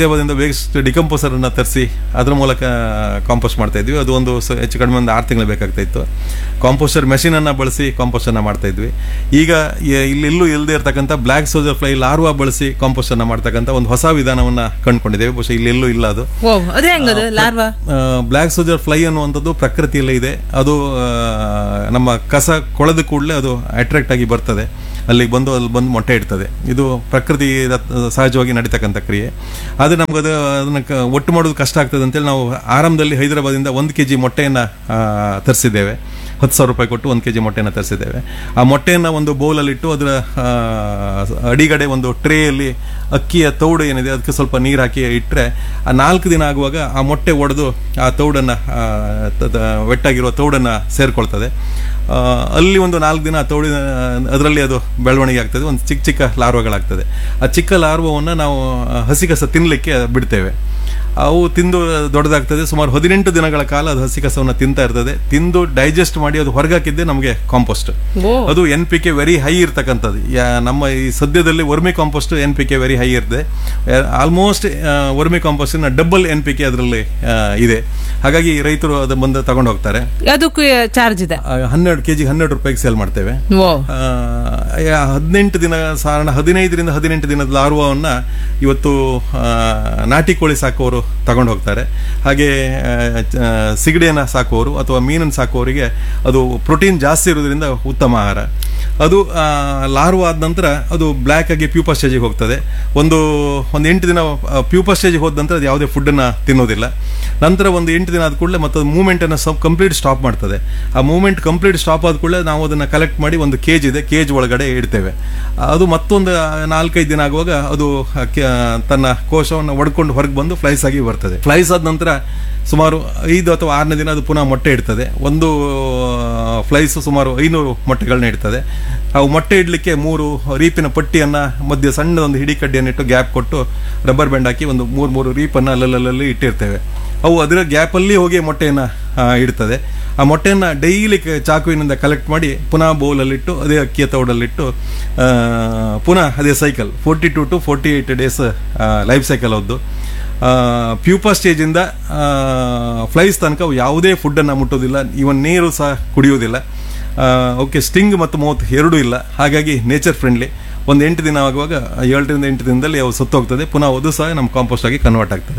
ವೇಸ್ಟ್ ಡಿಕಂಪೋಸರ್ ಅನ್ನ ತರಿಸಿ ಅದ್ರ ಮೂಲಕ ಕಾಂಪೋಸ್ಟ್ ಮಾಡ್ತಾ ಇದ್ವಿ. ಅದು ಒಂದು ಹೆಚ್ಚು ಕಡಿಮೆ ಒಂದು 6 ತಿಂಗಳು ಬೇಕಾಗ್ತಾ ಇತ್ತು. ಕಾಂಪೋಸ್ಟರ್ ಮೆಷಿನ್ ಅನ್ನ ಬಳಸಿ ಕಾಂಪೋಸ್ಟ್ ಅನ್ನ ಮಾಡ್ತಾ ಇದ್ವಿ. ಈಗ ಇಲ್ಲೆಲ್ಲೂ ಇಲ್ಲದೆ ಇರತಕ್ಕಂಥ ಬ್ಲ್ಯಾಕ್ ಸೋಲ್ಜರ್ ಫ್ಲೈ ಲಾರ್ವಾ ಬಳಸಿ ಕಾಂಪೋಸ್ಟ್ ಅನ್ನ ಮಾಡ್ತಕ್ಕಂಥ ಒಂದು ಹೊಸ ವಿಧಾನವನ್ನ ಕಂಡುಕೊಂಡಿದ್ದೇವೆ. ಬಹುಶಃ ಇಲ್ಲೆಲ್ಲೂ ಇಲ್ಲ ಅದು. ಬ್ಲ್ಯಾಕ್ ಸೋಲ್ಜರ್ ಫ್ಲೈ ಅನ್ನುವಂಥದ್ದು ಪ್ರಕೃತಿಯಲ್ಲೇ ಇದೆ. ಅದು ನಮ್ಮ ಕಸ ಕೊಳೆದ ಕೂಡಲೇ ಅದು ಅಟ್ರಾಕ್ಟ್ ಆಗಿ ಬರ್ತದೆ, ಅಲ್ಲಿಗೆ ಬಂದು ಅಲ್ಲಿ ಬಂದು ಮೊಟ್ಟೆ ಇಡ್ತದೆ. ಇದು ಪ್ರಕೃತಿ ಸಹಜವಾಗಿ ನಡೀತಕ್ಕಂಥ ಕ್ರಿಯೆ. ಆದರೆ ನಮ್ಗೆ ಅದನ್ನ ಒಟ್ಟು ಮಾಡೋದು ಕಷ್ಟ ಆಗ್ತದೆ ಅಂತೇಳಿ ನಾವು ಆರಂಭದಲ್ಲಿ ಹೈದರಾಬಾದಿಂದ 1 kg ಮೊಟ್ಟೆಯನ್ನು ತರಿಸಿದ್ದೇವೆ. 10,000 ರೂಪಾಯಿ ಕೊಟ್ಟು 1 kg ಮೊಟ್ಟೆಯನ್ನು ತರಿಸಿದ್ದೇವೆ. ಆ ಮೊಟ್ಟೆಯನ್ನು ಒಂದು ಬೌಲಲ್ಲಿಟ್ಟು ಅದರ ಅಡಿಗಡೆ ಒಂದು ಟ್ರೇಯಲ್ಲಿ ಅಕ್ಕಿಯ ತೌಡು ಏನಿದೆ ಅದಕ್ಕೆ ಸ್ವಲ್ಪ ನೀರು ಹಾಕಿ ಇಟ್ಟರೆ ಆ 4 ದಿನ ಆಗುವಾಗ ಆ ಮೊಟ್ಟೆ ಒಡೆದು ಆ ತೌಡನ್ನು ವೆಟ್ಟಾಗಿರುವ ತೌಡನ್ನು ಸೇರಿಕೊಳ್ತದೆ. ಅಲ್ಲಿ ಒಂದು 4 ದಿನ ತೌಡಿನ ಅದರಲ್ಲಿ ಅದು ಬೆಳವಣಿಗೆ ಆಗ್ತದೆ. ಒಂದು ಚಿಕ್ಕ ಚಿಕ್ಕ ಲಾರ್ವಗಳಾಗ್ತದೆ. ಆ ಚಿಕ್ಕ ಲಾರ್ವವನ್ನು ನಾವು ಹಸಿ ಕಸ ತಿನ್ನಲಿಕ್ಕೆ ಬಿಡ್ತೇವೆ. ಅವು ತಿಂದು ದೊಡ್ಡದಾಗ್ತದೆ. ಸುಮಾರು 18 ದಿನಗಳ ಕಾಲ ಅದು ಹಸಿ ಕಸವನ್ನು ತಿಂತಾ ಇರ್ತದೆ. ತಿಂದು ಡೈಜೆಸ್ಟ್ ಮಾಡಿ ಅದು ಹೊರಗಾಕಿದ್ದೆ ನಮಗೆ ಕಾಂಪೋಸ್ಟ್. ಅದು NPK ವೆರಿ ಹೈ ಇರ್ತಕ್ಕಂಥದ್ದು. ನಮ್ಮ ಈ ಸದ್ಯದಲ್ಲಿ vermi compost NPK very high ಇರ್ತದೆ. ಆಲ್ಮೋಸ್ಟ್ ವರ್ಮಿ ಕಾಂಪೋಸ್ಟಿನ ಡಬಲ್ NPK ಅದರಲ್ಲಿ ಇದೆ. ಹಾಗಾಗಿ ರೈತರು ಅದು ಬಂದು ತಗೊಂಡು ಹೋಗ್ತಾರೆ. ಅದಕ್ಕೂ ಚಾರ್ಜ್ ಇದೆ. 12 kg 12 ರೂಪಾಯಿಗೆ ಸೇಲ್ ಮಾಡ್ತೇವೆ. 18 ದಿನ ಸಾಧಾರಣ 15 ರಿಂದ 18 ದಿನದ ಲಾರ್ವನ್ನ ಇವತ್ತು ನಾಟಿ ಕೋಳಿ ಸಾಕುವವರು ತಗೊಂಡು ಹೋಗ್ತಾರೆ. ಹಾಗೆ ಸಿಗಡಿಯನ್ನು ಸಾಕುವವರು ಅಥವಾ ಮೀನನ್ನು ಸಾಕುವವರಿಗೆ ಅದು ಪ್ರೋಟೀನ್ ಜಾಸ್ತಿ ಇರೋದ್ರಿಂದ ಉತ್ತಮ ಆಹಾರ. ಅದು ಲಾರ್ವ ಆದ ನಂತರ ಅದು ಬ್ಲ್ಯಾಕ್ ಆಗಿ ಪ್ಯೂಪಾ ಸ್ಟೇಜಿಗೆ ಹೋಗ್ತದೆ. ಒಂದು 8 ದಿನ ಪ್ಯೂಪಾ ಸ್ಟೇಜಿಗೆ ಹೋದ ನಂತರ ಅದು ಯಾವುದೇ ಫುಡ್ಡನ್ನು ತಿನ್ನೋದಿಲ್ಲ. ನಂತರ ಒಂದು 8 ದಿನ ಆದ ಕೂಡಲೇ ಮತ್ತು ಅದು ಮೂವ್ಮೆಂಟನ್ನು ಕಂಪ್ಲೀಟ್ ಸ್ಟಾಪ್ ಮಾಡ್ತದೆ. ಆ ಮೂವ್ಮೆಂಟ್ ಕಂಪ್ಲೀಟ್ ಸ್ಟಾಪ್ ಆದ ಕೂಡಲೇ ನಾವು ಅದನ್ನು ಕಲೆಕ್ಟ್ ಮಾಡಿ ಒಂದು ಕೇಜ್ ಇದೆ, ಕೇಜ್ ಒಳಗಡೆ ಇಡ್ತೇವೆ. ಅದು ಮತ್ತೊಂದು 4-5 ದಿನ ಆಗುವಾಗ ಅದು ತನ್ನ ಕೋಶವನ್ನು ಒಡ್ಕೊಂಡು ಹೊರಗೆ ಬಂದು ಫ್ಲೈಸ್ ಆಗಿ ಬರ್ತದೆ. ಫ್ಲೈಸ್ ಆದ ನಂತರ ಸುಮಾರು 5 ಅಥವಾ 6ನೇ ದಿನ ಅದು ಪುನಃ ಮೊಟ್ಟೆ ಇಡ್ತದೆ. ಒಂದು ಫ್ಲೈಸ್ ಸುಮಾರು 500 ಮೊಟ್ಟೆಗಳನ್ನ ಇಡ್ತದೆ. ಅವು ಮೊಟ್ಟೆ ಇಡಲಿಕ್ಕೆ 3 ರೀಪಿನ ಪಟ್ಟಿಯನ್ನು ಮಧ್ಯೆ ಸಣ್ಣದೊಂದು ಹಿಡಿ ಕಡ್ಡಿಯನ್ನು ಇಟ್ಟು ಗ್ಯಾಪ್ ಕೊಟ್ಟು ರಬ್ಬರ್ ಬ್ಯಾಂಡ್ ಹಾಕಿ ಒಂದು 3 ರೀಪನ್ನು ಅಲ್ಲಲ್ಲಿ ಇಟ್ಟಿರ್ತೇವೆ. ಅವು ಅದರ ಗ್ಯಾಪಲ್ಲಿ ಹೋಗಿ ಮೊಟ್ಟೆಯನ್ನು ಇಡ್ತದೆ. ಆ ಮೊಟ್ಟೆಯನ್ನು ಡೈಲಿ ಚಾಕುವಿನಿಂದ ಕಲೆಕ್ಟ್ ಮಾಡಿ ಪುನಃ ಬೌಲಲ್ಲಿಟ್ಟು ಅದೇ ಅಕ್ಕಿಯ ತೌಡಲ್ಲಿಟ್ಟು ಪುನಃ ಅದೇ cycle 42 to 48 days life cycle ಅವ್ರದ್ದು. ಪ್ಯೂಪಾ ಸ್ಟೇಜಿಂದ ಫ್ಲೈಸ್ ತನಕ ಯಾವುದೇ ಫುಡ್ಡನ್ನು ಮುಟ್ಟೋದಿಲ್ಲ, ಇವನ್ ನೀರು ಸಹ ಕುಡಿಯೋದಿಲ್ಲ. ಓಕೆ, ಸ್ಟಿಂಗ್ ಮತ್ತು ಮೌತ್ ಎರಡೂ ಇಲ್ಲ. ಹಾಗಾಗಿ ನೇಚರ್ ಫ್ರೆಂಡ್ಲಿ. ಒಂದು 8 ದಿನ ಆಗುವಾಗ 7 ರಿಂದ 8 ದಿನದಲ್ಲಿ ಅವು ಸತ್ತೋಗ್ತದೆ. ಪುನಃ ಅದು ಸಹ ನಮ್ಮ ಕಾಂಪೋಸ್ಟ್ ಆಗಿ ಕನ್ವರ್ಟ್ ಆಗ್ತದೆ.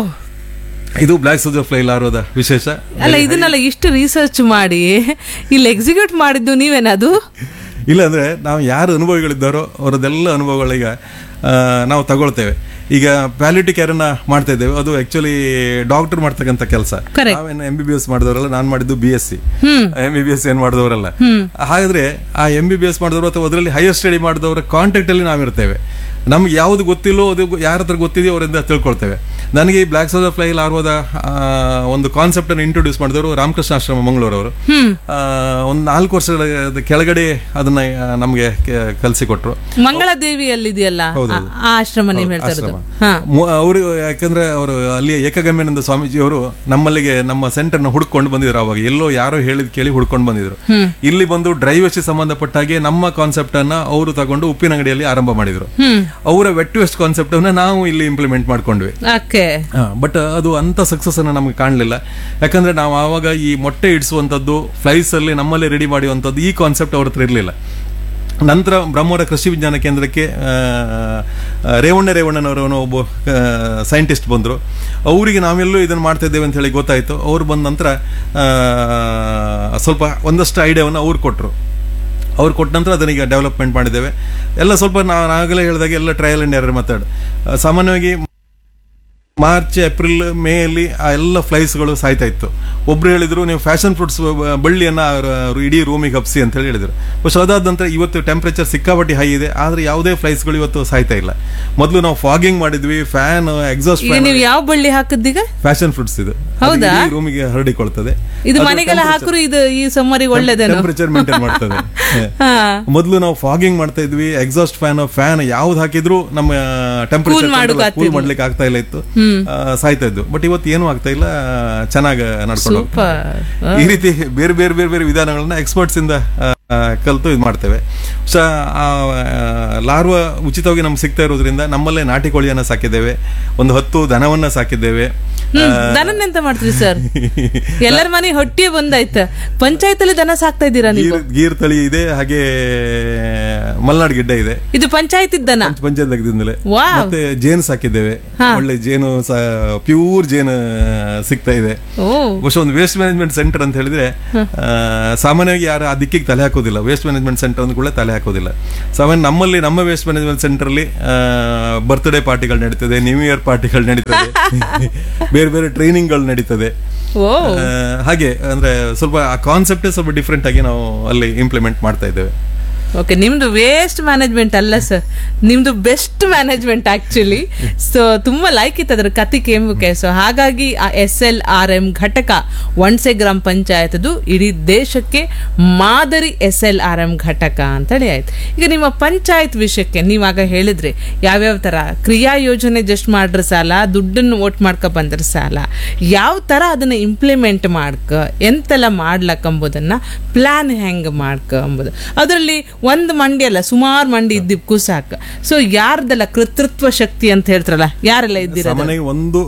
ಇದು ಬ್ಲ್ಯಾಕ್ ಸೋಲ್ಜರ್ ಫ್ಲೈ ಲಾರ್ವದ ವಿಶೇಷ. ಅಲ್ಲ, ಇದನ್ನೆಲ್ಲ ಇಷ್ಟು ರಿಸರ್ಚ್ ಮಾಡಿ ಇಲ್ಲಿ ಎಕ್ಸಿಕ್ಯೂಟ್ ಮಾಡಿದ್ದು ನೀವೇನದು? ಇಲ್ಲ ಅಂದ್ರೆ ನಾವು ಯಾರು ಅನುಭವಿಗಳಿದ್ದಾರೋ ಅವರದೆಲ್ಲ ಅನುಭವಗಳೀಗ ನಾವು ತಗೊಳ್ತೇವೆ. ಈಗ ಪ್ಯಾಲಿಟಿ ಕೇರ್ ಅನ್ನ ಮಾಡ್ತಾ ಇದ್ದೇವೆ. ಅದು ಆಕ್ಚುಲಿ ಡಾಕ್ಟರ್ ಮಾಡ್ತಕ್ಕಂಥ ಕೆಲಸ. ನಾವೇನು MBBS ಮಾಡಿದವರಲ್ಲ, ನಾನು ಮಾಡಿದ್ದು BSc. MBBS ಏನ್ ಮಾಡಿದವರಲ್ಲ. ಹಾಗಾದ್ರೆ ಆ MBBS ಮಾಡಿದವರು ಅಥವಾ ಅದರಲ್ಲಿ ಹೈಯರ್ ಸ್ಟಡಿ ಮಾಡಿದವರ ಕಾಂಟ್ಯಾಕ್ಟ್ ಅಲ್ಲಿ ನಾವಿರ್ತೇವೆ. ನಮ್ಗೆ ಯಾವ್ದು ಗೊತ್ತಿಲ್ಲೋ ಅದು ಯಾರ ಹತ್ರ ಗೊತ್ತಿದೆಯೋ ಅವರಿಂದ ತಿಳ್ಕೊಳ್ತೇವೆ. ನನಗೆ ಈ ಬ್ಲ್ಯಾಕ್ ಸೋಲ್ಜರ್ ಫ್ಲೈ ಲಾರ್ವದ ಒಂದು ಕಾನ್ಸೆಪ್ಟ್ ಅನ್ನು ಇಂಟ್ರೊಡ್ಯೂಸ್ ಮಾಡಿದವರು ರಾಮಕೃಷ್ಣ ಆಶ್ರಮ ಮಂಗಳೂರವರು. ಒಂದು 4 ವರ್ಷಗಳ ಕೆಳಗಡೆ ಅದನ್ನ ನಮ್ಗೆ ಕಲಿಸಿಕೊಟ್ರು. ಮಂಗಳದೇವಿಯಲ್ಲಿದೆಯಲ್ಲ ಆಶ್ರಮ ಅವರು. ಯಾಕಂದ್ರೆ ಅವರು ಅಲ್ಲಿ ಏಕಗಮ್ಯಾನಂದ ಸ್ವಾಮೀಜಿ ಅವರು ನಮ್ಮಲ್ಲಿಗೆ ನಮ್ಮ ಸೆಂಟರ್ ನ ಹುಡ್ಕೊಂಡು ಬಂದಿದ್ರು. ಅವಾಗ ಎಲ್ಲೋ ಯಾರೋ ಹೇಳಿದ್ ಕೇಳಿ ಹುಡ್ಕೊಂಡು ಬಂದಿದ್ರು. ಇಲ್ಲಿ ಬಂದು ಡ್ರೈವೇಜ್ ಸಂಬಂಧಪಟ್ಟ ಹಾಗೆ ನಮ್ಮ ಕಾನ್ಸೆಪ್ಟ್ ಅನ್ನ ಅವರು ತಗೊಂಡು ಉಪ್ಪಿನಂಗಡಿಯಲ್ಲಿ ಆರಂಭ ಮಾಡಿದ್ರು. ಅವರ ವೆಟ್ ವೇಸ್ಟ್ ಕಾನ್ಸೆಪ್ಟ್ ಅನ್ನ ನಾವು ಇಲ್ಲಿ ಇಂಪ್ಲಿಮೆಂಟ್ ಮಾಡ್ಕೊಂಡ್ವಿ. ಬಟ್ ಅದು ಅಂತ ಸಕ್ಸಸ್ ಅನ್ನ ನಮ್ಗೆ ಕಾಣಲಿಲ್ಲ. ಯಾಕಂದ್ರೆ ನಾವು ಆವಾಗ ಈ ಮೊಟ್ಟೆ ಇಡಿಸುವಂತದ್ದು ಫ್ಲೈಸ್ ಅಲ್ಲಿ ನಮ್ಮಲ್ಲೇ ರೆಡಿ ಮಾಡುವಂತದ್ದು ಈ ಕಾನ್ಸೆಪ್ಟ್ ಅವ್ರ ಹತ್ರ ಇರಲಿಲ್ಲ. ನಂತರ ಬ್ರಹ್ಮವರ ಕೃಷಿ ವಿಜ್ಞಾನ ಕೇಂದ್ರಕ್ಕೆ ರೇವಣ್ಣನವರವನು ಒಬ್ಬ ಸೈಂಟಿಸ್ಟ್ ಬಂದರು. ಅವರಿಗೆ ನಾವೆಲ್ಲೂ ಇದನ್ನು ಮಾಡ್ತಾ ಇದ್ದೇವೆ ಅಂತ ಹೇಳಿ ಗೊತ್ತಾಯಿತು. ಅವ್ರು ಬಂದ ನಂತರ ಸ್ವಲ್ಪ ಒಂದಷ್ಟು ಐಡಿಯಾವನ್ನು ಅವ್ರು ಕೊಟ್ಟರು. ಅವ್ರು ಕೊಟ್ಟ ನಂತರ ಅದನ್ನೀಗ ಡೆವಲಪ್ಮೆಂಟ್ ಮಾಡಿದ್ದೇವೆ. ಎಲ್ಲ ಸ್ವಲ್ಪ ನಾನು ಆಗಲೇ ಹೇಳಿದಾಗ ಎಲ್ಲ ಟ್ರಯಲ್ ಆ್ಯಂಡ್ ಎರರ್ ಮೆಥಡ್. ಸಾಮಾನ್ಯವಾಗಿ ಮಾರ್ಚ್, ಏಪ್ರಿಲ್, ಮೇ ಅಲ್ಲಿ ಆ ಎಲ್ಲ ಫ್ಲೈಸ್ಗಳು ಸಾಯ್ತಾ ಇತ್ತು. ಒಬ್ರು ಹೇಳಿದ್ರು ನೀವು ಫ್ಯಾಷನ್ ಫ್ರೂಟ್ಸ್ ಬಳ್ಳಿಯನ್ನ ಇಡೀ ರೂಮಿಗೆ ಹಬ್ಸಿ ಅಂತ ಹೇಳಿ ಹೇಳಿದ್ರು. പക്ഷെ ಅದಾದ ನಂತರ ಇವತ್ತು ಟೆಂಪರೇಚರ್ ಸಿಕ್ಕಾಪಟ್ಟಿ ಹೈ ಇದೆ, ಆದ್ರೆ ಯಾವುದೇ ಫ್ಲೈಸ್ಗಳು ಇವತ್ತು ಸಾಯ್ತಾ ಇಲ್ಲ. ಮೊದಲು ನಾವು ಫಾಗಿಂಗ್ ಮಾಡಿದ್ವಿ, ಫ್ಯಾನ್, ಎಕ್ಸಾಸ್ಟ್ ಫ್ಯಾನ್. ನೀವು ಯಾವ ಬಳ್ಳಿ ಹಾಕಿದ್ದೀಗ? Fashion fruits. ಇದು ರೂಮಿಗೆ ಹರಡಿಕೊಳ್ತದೆ. ಇದು ಮನೆಗೆಲ್ಲ ಹಾಕಿದ್ರು ಇದು ಈ ಸಮ್ಮರಿಗೆ ಒಳ್ಳೆದೇ, ಟೆಂಪರೇಚರ್ ಮೇಂಟೈನ್ ಮಾಡ್ತದೆ. ಮೊದಲು ನಾವು ಫಾಗಿಂಗ್ ಮಾಡ್ತಾ ಇದ್ವಿ, ಎಕ್ಸಾಸ್ಟ್ ಫ್ಯಾನ್ ಯಾವ್ದು ಹಾಕಿದ್ರು ನಮ್ಮ ಟೆಂಪರೇಚರ್ ಕೂಲ್ ಮಾಡ್ಲಿಕ್ಕೆ ಆಗ್ತಾ ಇಲ್ಲ ಇತ್ತು, ಸಾಯ್ತಾ ಇದ್ದು. ಬಟ್ ಇವತ್ತು ಏನು ಆಗ್ತಾ ಇಲ್ಲ, ಚೆನ್ನಾಗಿ ನಡ್ಕೊಂಡು ಹೋಗ್ತಾರೆ. ಈ ರೀತಿ ಬೇರೆ ಬೇರೆ ಬೇರೆ ಬೇರೆ ವಿಧಾನಗಳನ್ನ ಎಕ್ಸ್ಪರ್ಟ್ಸ್ ಇಂದ ಕಲಿತು ಇದು ಮಾಡ್ತೇವೆ. ಸೊ ಲಾರ್ವಾ ಉಚಿತವಾಗಿ ನಮ್ಗೆ ಸಿಗ್ತಾ ಇರೋದ್ರಿಂದ ನಮ್ಮಲ್ಲೇ ನಾಟಿ ಕೋಳಿಯನ್ನ ಸಾಕಿದ್ದೇವೆ, ಒಂದು 10 ದನವನ್ನ ಸಾಕಿದ್ದೇವೆ. ದನನೆಂತ ಮಾಡ್ತೀರಿ ಸರ್? ಎಲ್ಲರ ಮನೆ ಹೊಟ್ಟೆ ಬಂದಾಯ್ತ, ಪಂಚಾಯತ್ ಅಲ್ಲಿ ದನ ಸಾಕ್ತಾ ಇದ್ದೀರಾ ನೀವು? ಗೀರ್ ತಳಿ ಇದೆ, ಹಾಗೆ ಮಲ್ನಾಡ್ ಗಿಡ್ಡ ಇದೆ. ಇದು ಪಂಚಾಯತ್ ದನ? ಪಂಚಾಯತ್ದಿಂದಲೇ. ಮತ್ತೆ ಜೇನು ಸಾಕಿದ್ದೇವೆ, ಒಳ್ಳೆ ಜೇನು, ಪ್ಯೂರ್ ಜೇನು ಸಿಗ್ತಾ ಇದೆ. ಬಹುಶಃ ಒಂದು ವೇಸ್ಟ್ ಮ್ಯಾನೇಜ್ಮೆಂಟ್ ಸೆಂಟರ್ ಅಂತ ಹೇಳಿದ್ರೆ ಸಾಮಾನ್ಯವಾಗಿ ಯಾರು ಆ ದಿಕ್ಕಿಗೆ ತಲೆ ಹಾಕೋದಿಲ್ಲ. ವೇಸ್ಟ್ ಮ್ಯಾನೇಜ್ಮೆಂಟ್ ಸೆಂಟರ್ ಅಂದ ಕೂಡ ತಲೆ ಹಾಕೋದಿಲ್ಲ. ಸಾಮಾನ್ಯ ನಮ್ಮಲ್ಲಿ ನಮ್ಮ ವೇಸ್ಟ್ ಮ್ಯಾನೇಜ್ಮೆಂಟ್ ಸೆಂಟರ್ ಅಲ್ಲಿ ಬರ್ತ್ಡೇ ಪಾರ್ಟಿಗಳು ನಡೀತದೆ, ನ್ಯೂ ಇಯರ್ ಪಾರ್ಟಿಗಳು ನಡೀತದೆ, ಬೇರೆ ಬೇರೆ ಟ್ರೈನಿಂಗ್ಗಳು ನಡೀತದೆ. ಹಾಗೆ ಅಂದ್ರೆ ಸ್ವಲ್ಪ ಆ ಕಾನ್ಸೆಪ್ಟೇ ಸ್ವಲ್ಪ ಡಿಫ್ರೆಂಟ್ ಆಗಿ ನಾವು ಅಲ್ಲಿ ಇಂಪ್ಲಿಮೆಂಟ್ ಮಾಡ್ತಾ ಇದ್ದೇವೆ. ಓಕೆ, ನಿಮ್ದು ವೇಸ್ಟ್ ಮ್ಯಾನೇಜ್ಮೆಂಟ್ ಅಲ್ಲ ಸರ್, ನಿಮ್ದು ಬೆಸ್ಟ್ ಮ್ಯಾನೇಜ್ಮೆಂಟ್ ಆಕ್ಚುಲಿ. ಸೊ ತುಂಬಾ ಲೈಕ್ ಇತ್ತು ಅದ್ರ ಕತೆ ಕೇಂಬಕ್ಕೆ. ಸೊ ಹಾಗಾಗಿ ಆ SLRM ಘಟಕ ಒಣಸೆ ಗ್ರಾಮ ಪಂಚಾಯತ್ದು ಇಡೀ ದೇಶಕ್ಕೆ ಮಾದರಿ SLRM ಘಟಕ ಅಂತೇಳಿ ಆಯ್ತು. ಈಗ ನಿಮ್ಮ ಪಂಚಾಯತ್ ವಿಷಯಕ್ಕೆ ನೀವಾಗ ಹೇಳಿದ್ರಿ ಯಾವ್ಯಾವ ತರ ಕ್ರಿಯಾ ಯೋಜನೆ ಜಸ್ಟ್ ಮಾಡ್ರ ಸಾಲ, ದುಡ್ಡನ್ನು ಓಟ್ ಮಾಡ್ಕೊ ಬಂದ್ರ ಸಾಲ, ಯಾವ ತರ ಅದನ್ನ ಇಂಪ್ಲಿಮೆಂಟ್ ಮಾಡ್ಕ, ಎಂತೆಲ್ಲ ಮಾಡ್ಲಕ್ ಎಂಬುದನ್ನ ಪ್ಲಾನ್ ಹೆಂಗ್ ಮಾಡ್ಕ ಎಂಬುದು. ಅದರಲ್ಲಿ ಒಂದು ಮಂಡಿ ಅಲ್ಲ, ಸುಮಾರು ಮಂಡಿ ಇದ್ದಿಕ್ಕೂ ಸಾಕು. ಸೊ ಯಾರ್ದೆಲ್ಲ ಕೃತೃತ್ವ ಶಕ್ತಿ ಅಂತ ಹೇಳ್ತಾರಲ್ಲ, ಯಾರೆಲ್ಲ ಇದ್ದೀರ? ಸಾಮಾನ್ಯವಾಗಿ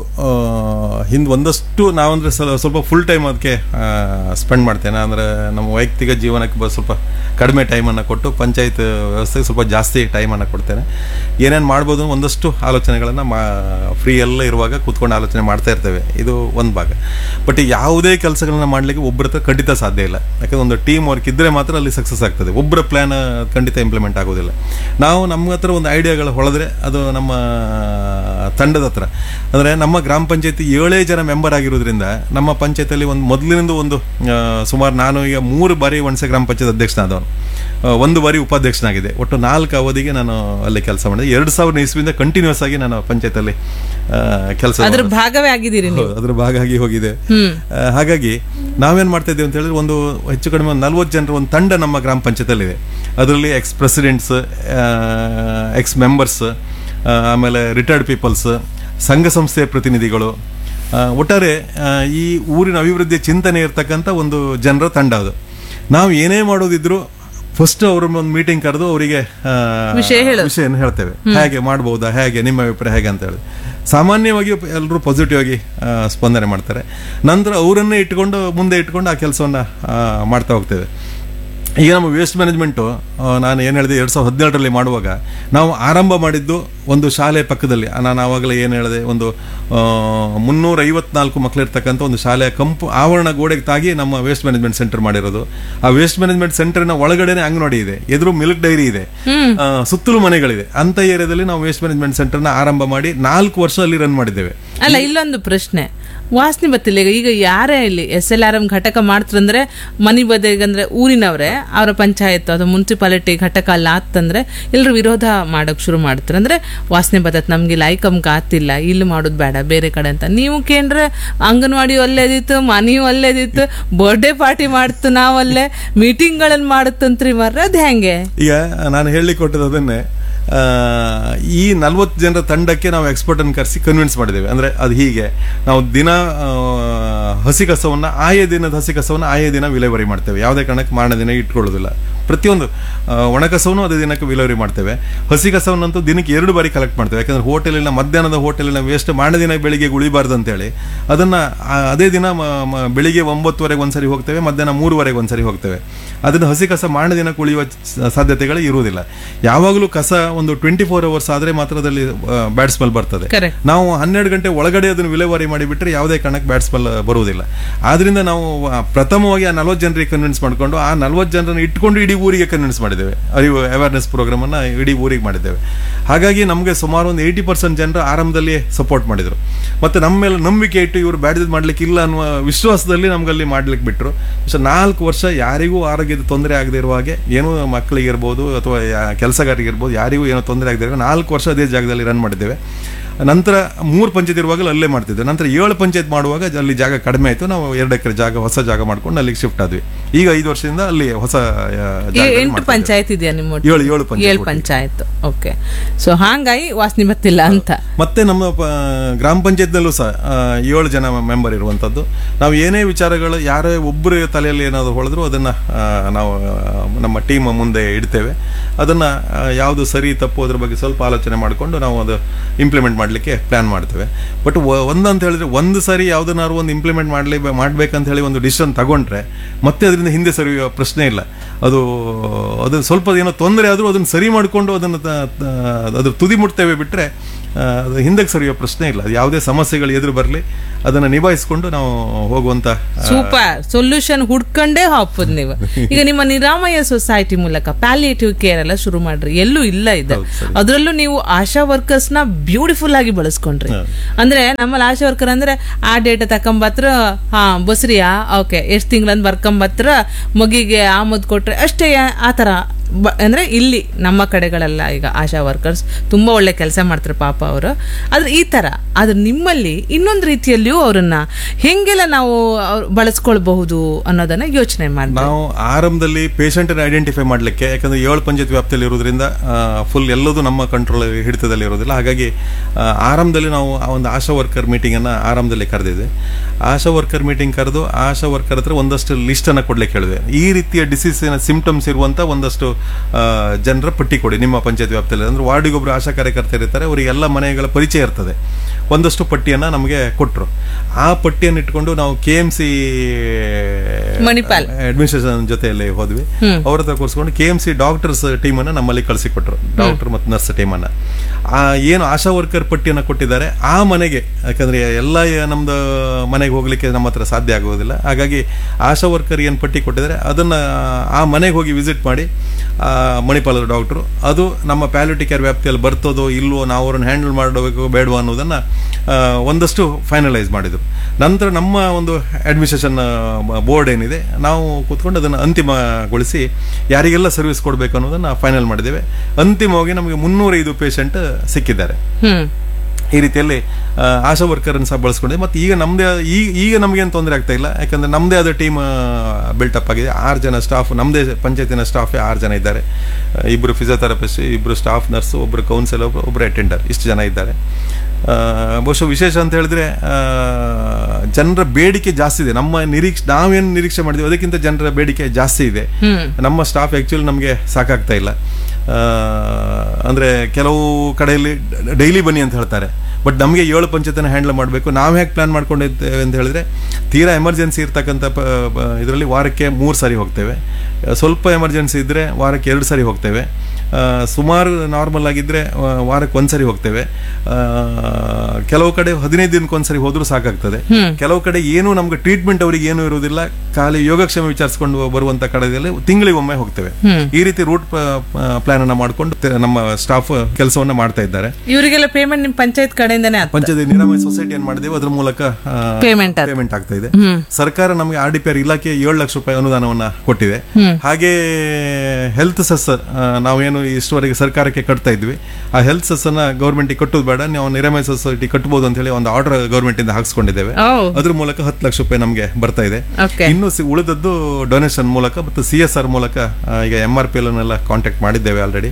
ಒಂದಷ್ಟು ನಾವಂದ್ರೆ ಸ್ವಲ್ಪ ಫುಲ್ ಟೈಮ್ ಅದಕ್ಕೆ ಸ್ಪೆಂಡ್ ಮಾಡ್ತೇನೆ. ಅಂದ್ರೆ ನಮ್ಮ ವೈಯಕ್ತಿಕ ಜೀವನಕ್ಕೆ ಸ್ವಲ್ಪ ಕಡಿಮೆ ಟೈಮನ್ನು ಕೊಟ್ಟು ಪಂಚಾಯತ್ ವ್ಯವಸ್ಥೆಗೆ ಸ್ವಲ್ಪ ಜಾಸ್ತಿ ಟೈಮನ್ನು ಕೊಡ್ತೇನೆ. ಏನೇನು ಮಾಡ್ಬೋದು ಒಂದಷ್ಟು ಆಲೋಚನೆಗಳನ್ನು ಫ್ರೀ ಎಲ್ಲ ಇರುವಾಗ ಕೂತ್ಕೊಂಡು ಆಲೋಚನೆ ಮಾಡ್ತಾ ಇರ್ತೇವೆ. ಇದು ಒಂದು ಭಾಗ. ಬಟ್ ಯಾವುದೇ ಕೆಲಸಗಳನ್ನ ಮಾಡಲಿಕ್ಕೆ ಒಬ್ಬರ ಹತ್ರ ಖಂಡಿತ ಸಾಧ್ಯ ಇಲ್ಲ. ಯಾಕಂದ್ರೆ ಒಂದು ಟೀಮ್ ವರ್ಕ್ ಇದ್ದರೆ ಮಾತ್ರ ಅಲ್ಲಿ ಸಕ್ಸಸ್ ಆಗ್ತದೆ. ಒಬ್ಬರ ಪ್ಲಾನ್ ಖಂಡಿತ ಇಂಪ್ಲಿಮೆಂಟ್ ಆಗೋದಿಲ್ಲ. ನಾವು ನಮ್ಮ ಹತ್ರ ಒಂದು ಐಡಿಯಾಗಳು ಹೊಳೆದ್ರೆ ಅದು ನಮ್ಮ ತಂಡದ ಹತ್ರ, ಅಂದರೆ ನಮ್ಮ ಗ್ರಾಮ ಪಂಚಾಯತಿ 7 ಜನ ಮೆಂಬರ್ ಆಗಿರೋದ್ರಿಂದ ನಮ್ಮ ಪಂಚಾಯತಿಯಲ್ಲಿ ಮೊದಲಿನಿಂದ ಸುಮಾರು ನಾನು ಈಗ 3 ಬಾರಿ ಒಣಸೆ ಗ್ರಾಮ ಪಂಚಾಯತ್ ಅಧ್ಯಕ್ಷನಾದವನು, 1 ಬಾರಿ ಉಪಾಧ್ಯಕ್ಷನಾಗಿದೆ. ಒಟ್ಟು 4 ಅವಧಿಗೆ ನಾನು ಅಲ್ಲಿ ಕೆಲಸ ಮಾಡಿದೆ. 2000 ಇಸ್ವಿಯಿಂದ ಕಂಟಿನ್ಯೂಸ್ ಆಗಿ ನಾನು ಪಂಚಾಯತ್ ಅಲ್ಲಿ ಕೆಲಸ ಅದ್ರ ಭಾಗವೇ ಆಗಿದ್ದೀರಿ, ಅದ್ರ ಭಾಗ ಆಗಿ ಹೋಗಿದೆ. ಹಾಗಾಗಿ ನಾವೇನ್ ಮಾಡ್ತಾ ಇದ್ದೀವಿ ಅಂತ ಹೇಳಿದ್ರೆ, ಒಂದು ಹೆಚ್ಚು ಕಡಿಮೆ 40 ಜನರ ಒಂದು ತಂಡ ನಮ್ಮ ಗ್ರಾಮ ಪಂಚಾಯತ್ ಇದೆ. ಅದರಲ್ಲಿ ಎಕ್ಸ್ ಪ್ರೆಸಿಡೆಂಟ್ಸ್, ಎಕ್ಸ್ ಮೆಂಬರ್ಸ್, ಆಮೇಲೆ ರಿಟೈರ್ಡ್ ಪೀಪಲ್ಸ್, ಸಂಘ ಸಂಸ್ಥೆಯ ಪ್ರತಿನಿಧಿಗಳು, ಒಟ್ಟಾರೆ ಈ ಊರಿನ ಅಭಿವೃದ್ಧಿಯ ಚಿಂತನೆ ಇರ್ತಕ್ಕಂಥ ಒಂದು ಜನರ ತಂಡ ಅದು. ನಾವು ಏನೇ ಮಾಡೋದಿದ್ರು ಫಸ್ಟ್ ಅವ್ರ ಒಂದು ಮೀಟಿಂಗ್ ಕರೆದು ಅವರಿಗೆ ವಿಷಯನ ಹೇಳ್ತೇವೆ, ಹೇಗೆ ಮಾಡ್ಬೋದಾ, ಹೇಗೆ ನಿಮ್ಮ ಅಭಿಪ್ರಾಯ ಹೇಗೆ ಅಂತ ಹೇಳಿ. ಸಾಮಾನ್ಯವಾಗಿ ಎಲ್ಲರೂ ಪಾಸಿಟಿವ್ ಆಗಿ ಸ್ಪಂದನೆ ಮಾಡ್ತಾರೆ. ನಂತರ ಅವರನ್ನೇ ಮುಂದೆ ಇಟ್ಕೊಂಡು ಆ ಕೆಲಸವನ್ನು ಮಾಡ್ತಾ ಹೋಗ್ತೇವೆ. ಈಗ ನಮ್ಮ ವೇಸ್ಟ್ ಮ್ಯಾನೇಜ್ಮೆಂಟು ನಾನು ಏನು ಹೇಳಿದೆ 2017ರಲ್ಲಿ ಮಾಡುವಾಗ ನಾವು ಆರಂಭ ಮಾಡಿದ್ದು ಒಂದು ಶಾಲೆ ಪಕ್ಕದಲ್ಲಿ. ನಾನು ಆವಾಗಲೇ ಏನು ಹೇಳಿದೆ, ಒಂದು 354 ಮಕ್ಕಳಿರ್ತಕ್ಕಂಥ ಒಂದು ಶಾಲೆಯ ಕಂಪು ಆವರಣ ಗೋಡೆಗೆ ತಾಗಿ ನಮ್ಮ ವೇಸ್ಟ್ ಮ್ಯಾನೇಜ್ಮೆಂಟ್ ಸೆಂಟರ್ ಮಾಡಿರೋದು. ಆ ವೇಸ್ಟ್ ಮ್ಯಾನೇಜ್ಮೆಂಟ್ ಸೆಂಟರ್ನ ಒಳಗಡೆನೆ ಅಂಗನವಾಡಿ ಇದೆ, ಎದುರು ಮಿಲ್ಕ್ ಡೈರಿ ಇದೆ, ಸುತ್ತಲೂ ಮನೆಗಳಿದೆ. ಅಂತ ಏರಿಯಾದಲ್ಲಿ ನಾವು ವೇಸ್ಟ್ ಮ್ಯಾನೇಜ್ಮೆಂಟ್ ಸೆಂಟರ್ನ ಆರಂಭ ಮಾಡಿ 4 ವರ್ಷ ಅಲ್ಲಿ ರನ್ ಮಾಡಿದ್ದೇವೆ. ಅಲ್ಲ, ಇಲ್ಲೊಂದು ಪ್ರಶ್ನೆ ವಾಸನೆ ಬರ್ತಿಲ್ಲ. ಈಗ ಯಾರೇ ಇಲ್ಲಿ SLRM ಘಟಕ ಮಾಡ್ತಾರಂದ್ರೆ ಮನಿ ಬದಿಗಂದ್ರೆ ಊರಿನವ್ರೆ, ಅವರ ಪಂಚಾಯತ್ ಅದು ಮುನ್ಸಿಪಾಲಿಟಿ ಘಟಕ ಅಲ್ಲ ಆತಂದ್ರೆ ಎಲ್ಲರೂ ವಿರೋಧ ಮಾಡಕ್ ಶುರು ಮಾಡ್ತಾರೆ. ಅಂದ್ರೆ ವಾಸನೆ ಬರ್ತತ್, ನಮ್ಗೆ ಲೈಕಮ್ಗೆ ಆತಿಲ್ಲ, ಇಲ್ಲಿ ಮಾಡೋದು ಬೇಡ ಬೇರೆ ಕಡೆ ಅಂತ. ನೀವು ಕೇಂದ್ರ ಅಂಗನವಾಡಿ ಒಳ್ಳೇದಿತ್ತು, ಮನೆಯೂ ಒಳ್ಳೇದಿತ್ತು, ಬರ್ಡೇ ಪಾರ್ಟಿ ಮಾಡ್ತು, ನಾವಲ್ಲೇ ಮೀಟಿಂಗ್ಗಳಲ್ಲಿ ಮಾಡುತ್ತಂತ್ರಿ ಮಾರ್ರೆ, ಅದು ಹೆಂಗೆ? ಈಗ ನಾನು ಹೇಳಿ ಕೊಟ್ಟದ್ದು ಅದನ್ನೇ. ಈ 40 ಜನರ ತಂಡಕ್ಕೆ ನಾವು ಎಕ್ಸ್ಪರ್ಟ್ ಅನ್ನು ಕರೆಸಿ ಕನ್ವಿನ್ಸ್ ಮಾಡಿದ್ದೇವೆ. ಅಂದ್ರೆ ಅದು ಹೀಗೆ ನಾವು ದಿನ ಹಸಿ ಕಸವನ್ನ ಆಯಾ ದಿನದ ಹಸಿ ಕಸವನ್ನ ಆಯಾ ದಿನ ವಿಲೇವಾರಿ ಮಾಡ್ತೇವೆ. ಯಾವುದೇ ಕಾರಣಕ್ಕೆ ಮಾರನೇ ದಿನ ಇಟ್ಕೊಳ್ಳೋದಿಲ್ಲ. ಪ್ರತಿಯೊಂದು ಒಣ ಕಸವನ್ನು ಅದೇ ದಿನಕ್ಕೆ ವಿಲೇವಾರಿ ಮಾಡ್ತೇವೆ. ಹಸಿ ಕಸವನ್ನಂತೂ ದಿನಕ್ಕೆ 2 ಬಾರಿ ಕಲೆಕ್ಟ್ ಮಾಡ್ತೇವೆ. ಯಾಕಂದ್ರೆ ಹೋಟೆಲಿನ ಮಧ್ಯಾಹ್ನದ ಹೋಟೆಲಿನ ವೇಸ್ಟ್ ಮಾರನೇ ದಿನ ಬೆಳಿಗ್ಗೆ ಉಳಿಬಾರ್ದು ಅಂತೇಳಿ ಅದನ್ನ ಅದೇ ದಿನ ಬೆಳಿಗ್ಗೆ 9:30 ಒಂದ್ಸರಿ ಹೋಗ್ತೇವೆ, ಮಧ್ಯಾಹ್ನ 3:00 ಒಂದ್ಸರಿ ಹೋಗ್ತೇವೆ. ಅದನ್ನ ಹಸಿ ಕಸ ಮಾರನೇ ದಿನಕ್ಕೆ ಉಳಿಯುವ ಸಾಧ್ಯತೆಗಳು ಇರುವುದಿಲ್ಲ. ಯಾವಾಗಲೂ ಕಸ ಒಂದು 24 hours ಆದ್ರೆ ಮಾತ್ರ ಅದರಲ್ಲಿ ಬ್ಯಾಡ್ ಸ್ಮೆಲ್ ಬರ್ತದೆ. ನಾವು 12 ಗಂಟೆ ಒಳಗಡೆ ಅದನ್ನು ವಿಲೇವಾರಿ ಮಾಡಿಬಿಟ್ರೆ ಯಾವುದೇ ಕಾರಣಕ್ಕೆ ಬ್ಯಾಡ್ ಸ್ಮೆಲ್ ಬರುವುದಿಲ್ಲ. ಆದ್ರಿಂದ ನಾವು ಪ್ರಥಮವಾಗಿ ಆ 40 ಜನರಿಗೆ ಕನ್ವಿನ್ಸ್ ಮಾಡ್ಕೊಂಡು ಆ 40 ಜನರನ್ನು ಇಟ್ಕೊಂಡು ಇಡೀ ಊರಿಗೆ ಕನ್ವಿನ್ಸ್ ಮಾಡಿದ್ದೇವೆ. ಅರಿವು ಅವೇರ್ನೆಸ್ ಪ್ರೋಗ್ರಾಮ್ ಅನ್ನ ಇಡೀ ಊರಿಗೆ ಮಾಡಿದ್ದೇವೆ. ಹಾಗಾಗಿ ನಮಗೆ ಸುಮಾರು ಒಂದು 80% ಜನರು ಆರಂಭದಲ್ಲಿ ಸಪೋರ್ಟ್ ಮಾಡಿದ್ರು. ಮತ್ತೆ ನಮ್ಮ ಮೇಲೆ ನಂಬಿಕೆ ಇಟ್ಟು ಇವರು ಬ್ಯಾಡ್ದು ಮಾಡ್ಲಿಕ್ಕೆ ಇಲ್ಲ ಅನ್ನುವ ವಿಶ್ವಾಸದಲ್ಲಿ ನಮ್ಗಲ್ಲಿ ಮಾಡ್ಲಿಕ್ಕೆ ಬಿಟ್ರು. 4 ವರ್ಷ ಯಾರಿಗೂ ಆರೋಗ್ಯದ ತೊಂದರೆ ಆಗದೆ ಇರುವ ಹಾಗೆ, ಏನೋ ಮಕ್ಕಳಿಗಿರ್ಬೋದು ಅಥವಾ ಕೆಲಸಗಾರರಿಗಿರ್ಬೋದು, ಯಾರಿಗೂ ಏನೋ ತೊಂದರೆ ಆಗದೆ ಇರೋ 4 ವರ್ಷ ಅದೇ ಜಾಗದಲ್ಲಿ ರನ್ ಮಾಡಿದ್ದೇವೆ. ನಂತರ 3 ಪಂಚಾಯತ್ ಇರುವಾಗಲೂ ಅಲ್ಲೇ ಮಾಡ್ತಿದ್ವಿ. ನಂತರ 7 ಪಂಚಾಯತ್ ಮಾಡುವಾಗ ಅಲ್ಲಿ ಜಾಗ ಕಡಿಮೆ ಆಯಿತು. ನಾವು 2 ಎಕರೆ ಜಾಗ, ಹೊಸ ಜಾಗ ಮಾಡ್ಕೊಂಡು ಅಲ್ಲಿಗೆ ಶಿಫ್ಟ್ ಆದ್ವಿ. ಈಗ 5 ವರ್ಷದಿಂದ ಅಲ್ಲಿ ಹೊಸ 8 ಪಂಚಾಯತ್ ಇದೆಯಾ ನಿಮ್ಮ? 7 ಪಂಚಾಯತ್. ಓಕೆ. ಸೊ ಹಾಗಾಗಿ ವಾಸನೆ ಬರ್ತಿಲ್ಲ ಅಂತ. ಮತ್ತೆ ನಮ್ಮ ಗ್ರಾಮ ಪಂಚಾಯತ್ನಲ್ಲೂ ಸಹ 7 ಜನ ಮೆಂಬರ್ ಇರುವಂತದ್ದು. ನಾವು ಏನೇ ವಿಚಾರಗಳು ಯಾರೇ ಒಬ್ಬರು ತಲೆಯಲ್ಲಿ ಏನಾದ್ರು ಹೊಳೆದ್ರು ಅದನ್ನ ನಾವು ನಮ್ಮ ಟೀಮ್ ಮುಂದೆ ಇಡ್ತೇವೆ. ಅದನ್ನ ಯಾವುದು ಸರಿ ತಪ್ಪು ಅದ್ರ ಬಗ್ಗೆ ಸ್ವಲ್ಪ ಆಲೋಚನೆ ಮಾಡಿಕೊಂಡು ನಾವು ಅದು ಇಂಪ್ಲಿಮೆಂಟ್ ಮಾಡಲಿಕ್ಕೆ ಪ್ಲಾನ್ ಮಾಡ್ತೇವೆ. ಬಟ್ ಒಂದಂತ ಹೇಳಿದ್ರೆ ಒಂದು ಸರಿ ಯಾವುದನ್ನಾರು ಒಂದು ಇಂಪ್ಲಿಮೆಂಟ್ ಮಾಡ್ಬೇಕಂತ ಹೇಳಿ ಒಂದು ಡಿಸಿಷನ್ ತಗೊಂಡ್ರೆ ಮತ್ತೆ ಅದರಿಂದ ಹಿಂದೆ ಸರಿಯುವ ಪ್ರಶ್ನೆ ಇಲ್ಲ. ಅದು ಸ್ವಲ್ಪ ಏನೋ ತೊಂದರೆ ಆದರೂ ಅದನ್ನು ಸರಿ ಮಾಡಿಕೊಂಡು ಅದನ್ನು ಅದ್ರ ತುದಿ ಮುಟ್ತೇವೆ ಬಿಟ್ಟರೆ ಅದು ಹಿಂದಕ್ಕೆ ಸರಿಯೋ ಪ್ರಶ್ನೆ ಇಲ್ಲ. ಅದು ಯಾವುದೇ ಸಮಸ್ಯೆಗಳು ಎದುರು ಬರಲಿ ಅದನ್ನು ನಿಭಾಯಿಸಿಕೊಂಡು ನಾವು ಹೋಗುವಂತ ಸೂಪರ್ ಸೊಲ್ಯೂಷನ್ ಹುಡ್ಕೊಂಡೇ ಹಾಪುದು ನೀವು. ಈಗ ನಿಮ್ಮ ನಿರಾಮಯ ಸೊಸೈಟಿ ಮೂಲಕ ಪ್ಯಾಲಿಯೇಟಿವ್ ಕೇರ್ ಎಲ್ಲ ಶುರು ಮಾಡ್ರಿ, ಎಲ್ಲೂ ಇಲ್ಲ ಇದೆ. ಅದರಲ್ಲೂ ನೀವು ಆಶಾ ವರ್ಕರ್ಸ್ ನ ಬ್ಯೂಟಿಫುಲ್ ಆಗಿ ಬಳಸ್ಕೊಂಡ್ರಿ. ಅಂದ್ರೆ ನಮ್ಮಲ್ಲಿ ಆಶಾ ವರ್ಕರ್ ಅಂದ್ರೆ ಆ ಡೇಟ್ ತಕೊಂಬತ್ರ, ಬಸ್ರಿಯಾ ಓಕೆ ಎಷ್ಟು ತಿಂಗಳಂದ್ ಬರ್ಕೊಂಬತ್ರ, ಮಗಿಗೆ ಆಮದ್ ಕೊಟ್ರೆ ಅಷ್ಟೇ, ಆತರ. ಅಂದ್ರೆ ಇಲ್ಲಿ ನಮ್ಮ ಕಡೆಗಳೆಲ್ಲ ಈಗ ಆಶಾ ವರ್ಕರ್ಸ್ ತುಂಬಾ ಒಳ್ಳೆ ಕೆಲಸ ಮಾಡ್ತಾರೆ ಪಾಪ ಅವರು. ಆದ್ರೆ ಈ ತರ ಆದ್ರೆ ನಿಮ್ಮಲ್ಲಿ ಇನ್ನೊಂದು ರೀತಿಯಲ್ಲಿಯೂ ಅವರನ್ನ ಹೆಂಗೆಲ್ಲ ನಾವು ಬಳಸ್ಕೊಳ್ಬಹುದು ಅನ್ನೋದನ್ನ ಯೋಚನೆ ಮಾಡಿ. ನಾವು ಆರಂಭದಲ್ಲಿ ಪೇಷಂಟ್ ಅನ್ನು ಐಡೆಂಟಿಫೈ ಮಾಡ್ಲಿಕ್ಕೆ, ಯಾಕಂದ್ರೆ 7 ಪಂಚಾಯತ್ ವ್ಯಾಪ್ತಿಯಲ್ಲಿ ಇರೋದ್ರಿಂದ ಫುಲ್ ಎಲ್ಲದೂ ನಮ್ಮ ಕಂಟ್ರೋಲ್ ಹಿಡಿತದಲ್ಲಿ ಇರೋದಿಲ್ಲ. ಹಾಗಾಗಿ ಆರಂಭದಲ್ಲಿ ನಾವು ಒಂದು ಆಶಾ ವರ್ಕರ್ ಮೀಟಿಂಗ್ ಅನ್ನ ಆರಂಭದಲ್ಲಿ ಕರೆದಿದ್ವಿ. ಆಶಾ ವರ್ಕರ್ ಮೀಟಿಂಗ್ ಕರೆದು ಆಶಾ ವರ್ಕರ್ ಹತ್ರ ಒಂದಷ್ಟು ಲಿಸ್ಟ್ ಅನ್ನ ಕೊಡ್ಲಿಕ್ಕೆ ಹೇಳಿದೆ. ಈ ರೀತಿಯ ಡಿಸೀಸಿನ ಸಿಂಪ್ಟಮ್ಸ್ ಇರುವಂತ ಒಂದಷ್ಟು ಜನರ ಪಟ್ಟಿ ಕೊಡಿ ನಿಮ್ಮ ಪಂಚಾಯತ್ ವ್ಯಾಪ್ತಿಯಲ್ಲಿ. ಅಂದ್ರೆ ವಾರ್ಡಿಗೊಬ್ರು ಆಶಾ ಕಾರ್ಯಕರ್ತರು ಇರ್ತಾರೆ, ಅವರಿಗೆ ಎಲ್ಲ ಮನೆಗಳ ಪರಿಚಯ ಇರ್ತದೆ. ಒಂದಷ್ಟು ಪಟ್ಟಿಯನ್ನ ನಮಗೆ ಕೊಟ್ಟರು. ಆ ಪಟ್ಟಿಯನ್ನು ಇಟ್ಕೊಂಡು ನಾವು KMC ಅಡ್ಮಿನಿಸ್ಟ್ರೇಷನ್ ಜೊತೆಯಲ್ಲಿ ಹೋದ್ವಿ. ಅವ್ರ ಹತ್ರ ಕೂರಿಸ್ಕೊಂಡು KMC ಡಾಕ್ಟರ್ಸ್ ಟೀಮ್ ಅನ್ನ ನಮ್ಮಲ್ಲಿ ಕಳಿಸಿಕೊಟ್ರು, ಡಾಕ್ಟರ್ ಮತ್ತು ನರ್ಸ್ ಟೀಮ್ ಅನ್ನ. ಏನು ಆಶಾ ವರ್ಕರ್ ಪಟ್ಟಿಯನ್ನು ಕೊಟ್ಟಿದ್ದಾರೆ ಆ ಮನೆಗೆ, ಯಾಕಂದ್ರೆ ಎಲ್ಲ ನಮ್ದು ಮನೆಗೆ ಹೋಗ್ಲಿಕ್ಕೆ ನಮ್ಮ ಹತ್ರ ಸಾಧ್ಯ ಆಗೋದಿಲ್ಲ. ಹಾಗಾಗಿ ಆಶಾ ವರ್ಕರ್ ಏನು ಪಟ್ಟಿ ಕೊಟ್ಟಿದ್ದಾರೆ ಅದನ್ನ ಆ ಮನೆಗೆ ಹೋಗಿ ವಿಸಿಟ್ ಮಾಡಿ ಮಣಿಪಾಲದ ಡಾಕ್ಟರ್ ಅದು ನಮ್ಮ ಪ್ಯಾಲಿಯೇಟಿವ್ ಕೇರ್ ವ್ಯಾಪ್ತಿಯಲ್ಲಿ ಬರ್ತದೋ ಇಲ್ವೋ, ನಾವು ಅವ್ರನ್ನ ಹ್ಯಾಂಡಲ್ ಮಾಡಬೇಕು ಬೇಡವೋ ಅನ್ನೋದನ್ನ ಒಂದಷ್ಟು ಫೈನಲೈಸ್ ಮಾಡಿದ್ರು. ನಂತರ ನಮ್ಮ ಒಂದು ಅಡ್ಮಿನಿಸ್ಟ್ರೇಷನ್ ಬೋರ್ಡ್ ಏನಿದೆ ನಾವು ಕೂತ್ಕೊಂಡು ಅದನ್ನು ಅಂತಿಮಗೊಳಿಸಿ ಯಾರಿಗೆಲ್ಲ ಸರ್ವಿಸ್ ಕೊಡಬೇಕು ಅನ್ನೋದನ್ನ ಫೈನಲ್ ಮಾಡಿದ್ದೇವೆ. ಅಂತಿಮವಾಗಿ ನಮಗೆ 305 ಪೇಷಂಟ್ ಸಿಕ್ಕಿದ್ದಾರೆ. ಈ ರೀತಿಯಲ್ಲಿ ಆಶಾ ವರ್ಕರನ್ನು ಸಹ ಬಳಸ್ಕೊಂಡಿದೆ. ಮತ್ತು ಈಗ ನಮಗೇನು ತೊಂದರೆ ಆಗ್ತಾ ಇಲ್ಲ, ಯಾಕಂದ್ರೆ ನಮ್ಮದೇ ಆದ ಟೀಮ್ ಬಿಲ್ಟಪ್ ಆಗಿದೆ. 6 ಜನ ಸ್ಟಾಫ್, ನಮ್ಮದೇ ಪಂಚಾಯತಿನ ಸ್ಟಾಫೇ 6 ಜನ ಇದ್ದಾರೆ. 2 physiotherapist, 2 staff nurse, 1 counsellor, 1 attender, ಇಷ್ಟು ಜನ ಇದ್ದಾರೆ. ಬಹುಶಃ ವಿಶೇಷ ಅಂತ ಹೇಳಿದ್ರೆ ಜನರ ಬೇಡಿಕೆ ಜಾಸ್ತಿ ಇದೆ. ನಾವೇನು ನಿರೀಕ್ಷೆ ಮಾಡಿದ್ವಿ ಅದಕ್ಕಿಂತ ಜನರ ಬೇಡಿಕೆ ಜಾಸ್ತಿ ಇದೆ. ನಮ್ಮ ಸ್ಟಾಫ್ ಆಕ್ಚುಲಿ ನಮಗೆ ಸಾಕಾಗ್ತಾ ಇಲ್ಲ. ಅಂದ್ರೆ ಕೆಲವು ಕಡೆಯಲ್ಲಿ ಡೈಲಿ ಬನ್ನಿ ಅಂತ ಹೇಳ್ತಾರೆ, ಬಟ್ ನಮಗೆ 7 ಪಂಚಾಯತನ ಹ್ಯಾಂಡಲ್ ಮಾಡಬೇಕು. ನಾವು ಹೇಗೆ ಪ್ಲಾನ್ ಮಾಡ್ಕೊಂಡಿದ್ದೇವೆ ಅಂತ ಹೇಳಿದ್ರೆ ತೀರಾ ಎಮರ್ಜೆನ್ಸಿ ಇರ್ತಕ್ಕಂಥ ಇದರಲ್ಲಿ ವಾರಕ್ಕೆ 3 ಸಾರಿ ಹೋಗ್ತೇವೆ. ಸ್ವಲ್ಪ ಎಮರ್ಜೆನ್ಸಿ ಇದ್ರೆ ವಾರಕ್ಕೆ 2 ಸಾರಿ ಹೋಗ್ತೇವೆ. ಸುಮಾರು ನಾರ್ಮಲ್ ಆಗಿದ್ರೆ ವಾರಕ್ಕೆ 1 ಸರಿ ಹೋಗ್ತೇವೆ. ಕೆಲವು ಕಡೆ 15 ದಿನಕ್ಕೊಂದ್ಸರಿ ಹೋದ್ರೂ ಸಾಕಾಗ್ತದೆ. ಕೆಲವು ಕಡೆ ಏನು ನಮ್ಗೆ ಟ್ರೀಟ್ಮೆಂಟ್ ಅವರಿಗೆ ಏನು ಇರುವುದಿಲ್ಲ, ಖಾಲಿ ಯೋಗಕ್ಷೇಮ ವಿಚಾರಿಸಿಕೊಂಡು ಬರುವಂತ ಕಡೆಯಲ್ಲಿ ತಿಂಗಳಿಗೊಮ್ಮೆ ಹೋಗ್ತೇವೆ. ಈ ರೀತಿ ರೂಟ್ ಪ್ಲಾನ್ ಅನ್ನ ಮಾಡ್ಕೊಂಡು ನಮ್ಮ ಸ್ಟಾಫ್ ಕೆಲಸವನ್ನ ಮಾಡ್ತಾ ಇದ್ದಾರೆ. ಇವರಿಗೆಲ್ಲ ಪೇಮೆಂಟ್ ನಿಮ್ಮ ಪಂಚಾಯತ್ ಕಡೆಯಿಂದನೇ ಪಂಚಾಯತ್ ನಿರಾಮಯ ಸೊಸೈಟಿ ಏನ್ ಮಾಡಿದೇವೆ ಅದ್ರ ಮೂಲಕ ಪೇಮೆಂಟ್ ಆಗ್ತಾ ಇದೆ. ಸರ್ಕಾರ ನಮಗೆ RDPR ಇಲಾಖೆ 7 ಲಕ್ಷ ರೂಪಾಯಿ ಅನುದಾನವನ್ನ ಕೊಟ್ಟಿದೆ. ಹಾಗೆ ಹೆಲ್ತ್ ಸೆಸ್ ನಾವೇನು ಇಷ್ಟವರೆಗೆ ಸರ್ಕಾರಕ್ಕೆ ಕಟ್ತಾ ಇದ್ವಿ, ಆ ಹೆಲ್ತ್ ಸೆಸ್ ಅನ್ನ ಗೌರ್ಮೆಂಟ್ ಕಟ್ಟೋದು ಬೇಡ, ನಾವು ನಿರಾಮಯ ಸೊಸೈಟಿ ಕಟ್ಟಬಹುದು ಅಂತ ಹೇಳಿ ಒಂದು ಆರ್ಡರ್ ಗೌರ್ಮೆಂಟ್ ಇಂದ ಹಾಕ್ಸ್ಕೊಂಡಿದ್ದೇವೆ. ಅದ್ರ ಮೂಲಕ 10 ಲಕ್ಷ ರೂಪಾಯಿ ನಮಗೆ ಬರ್ತಾ ಇದೆ. ಇನ್ನು ಉಳಿದದ್ದು ಡೊನೇಷನ್ ಮೂಲಕ ಮತ್ತು CSR ಮೂಲಕ. ಈಗ MRPL ಅನ್ನೆಲ್ಲ ಕಾಂಟ್ಯಾಕ್ಟ್ ಮಾಡಿದ್ದೇವೆ ಆಲ್ರೆಡಿ.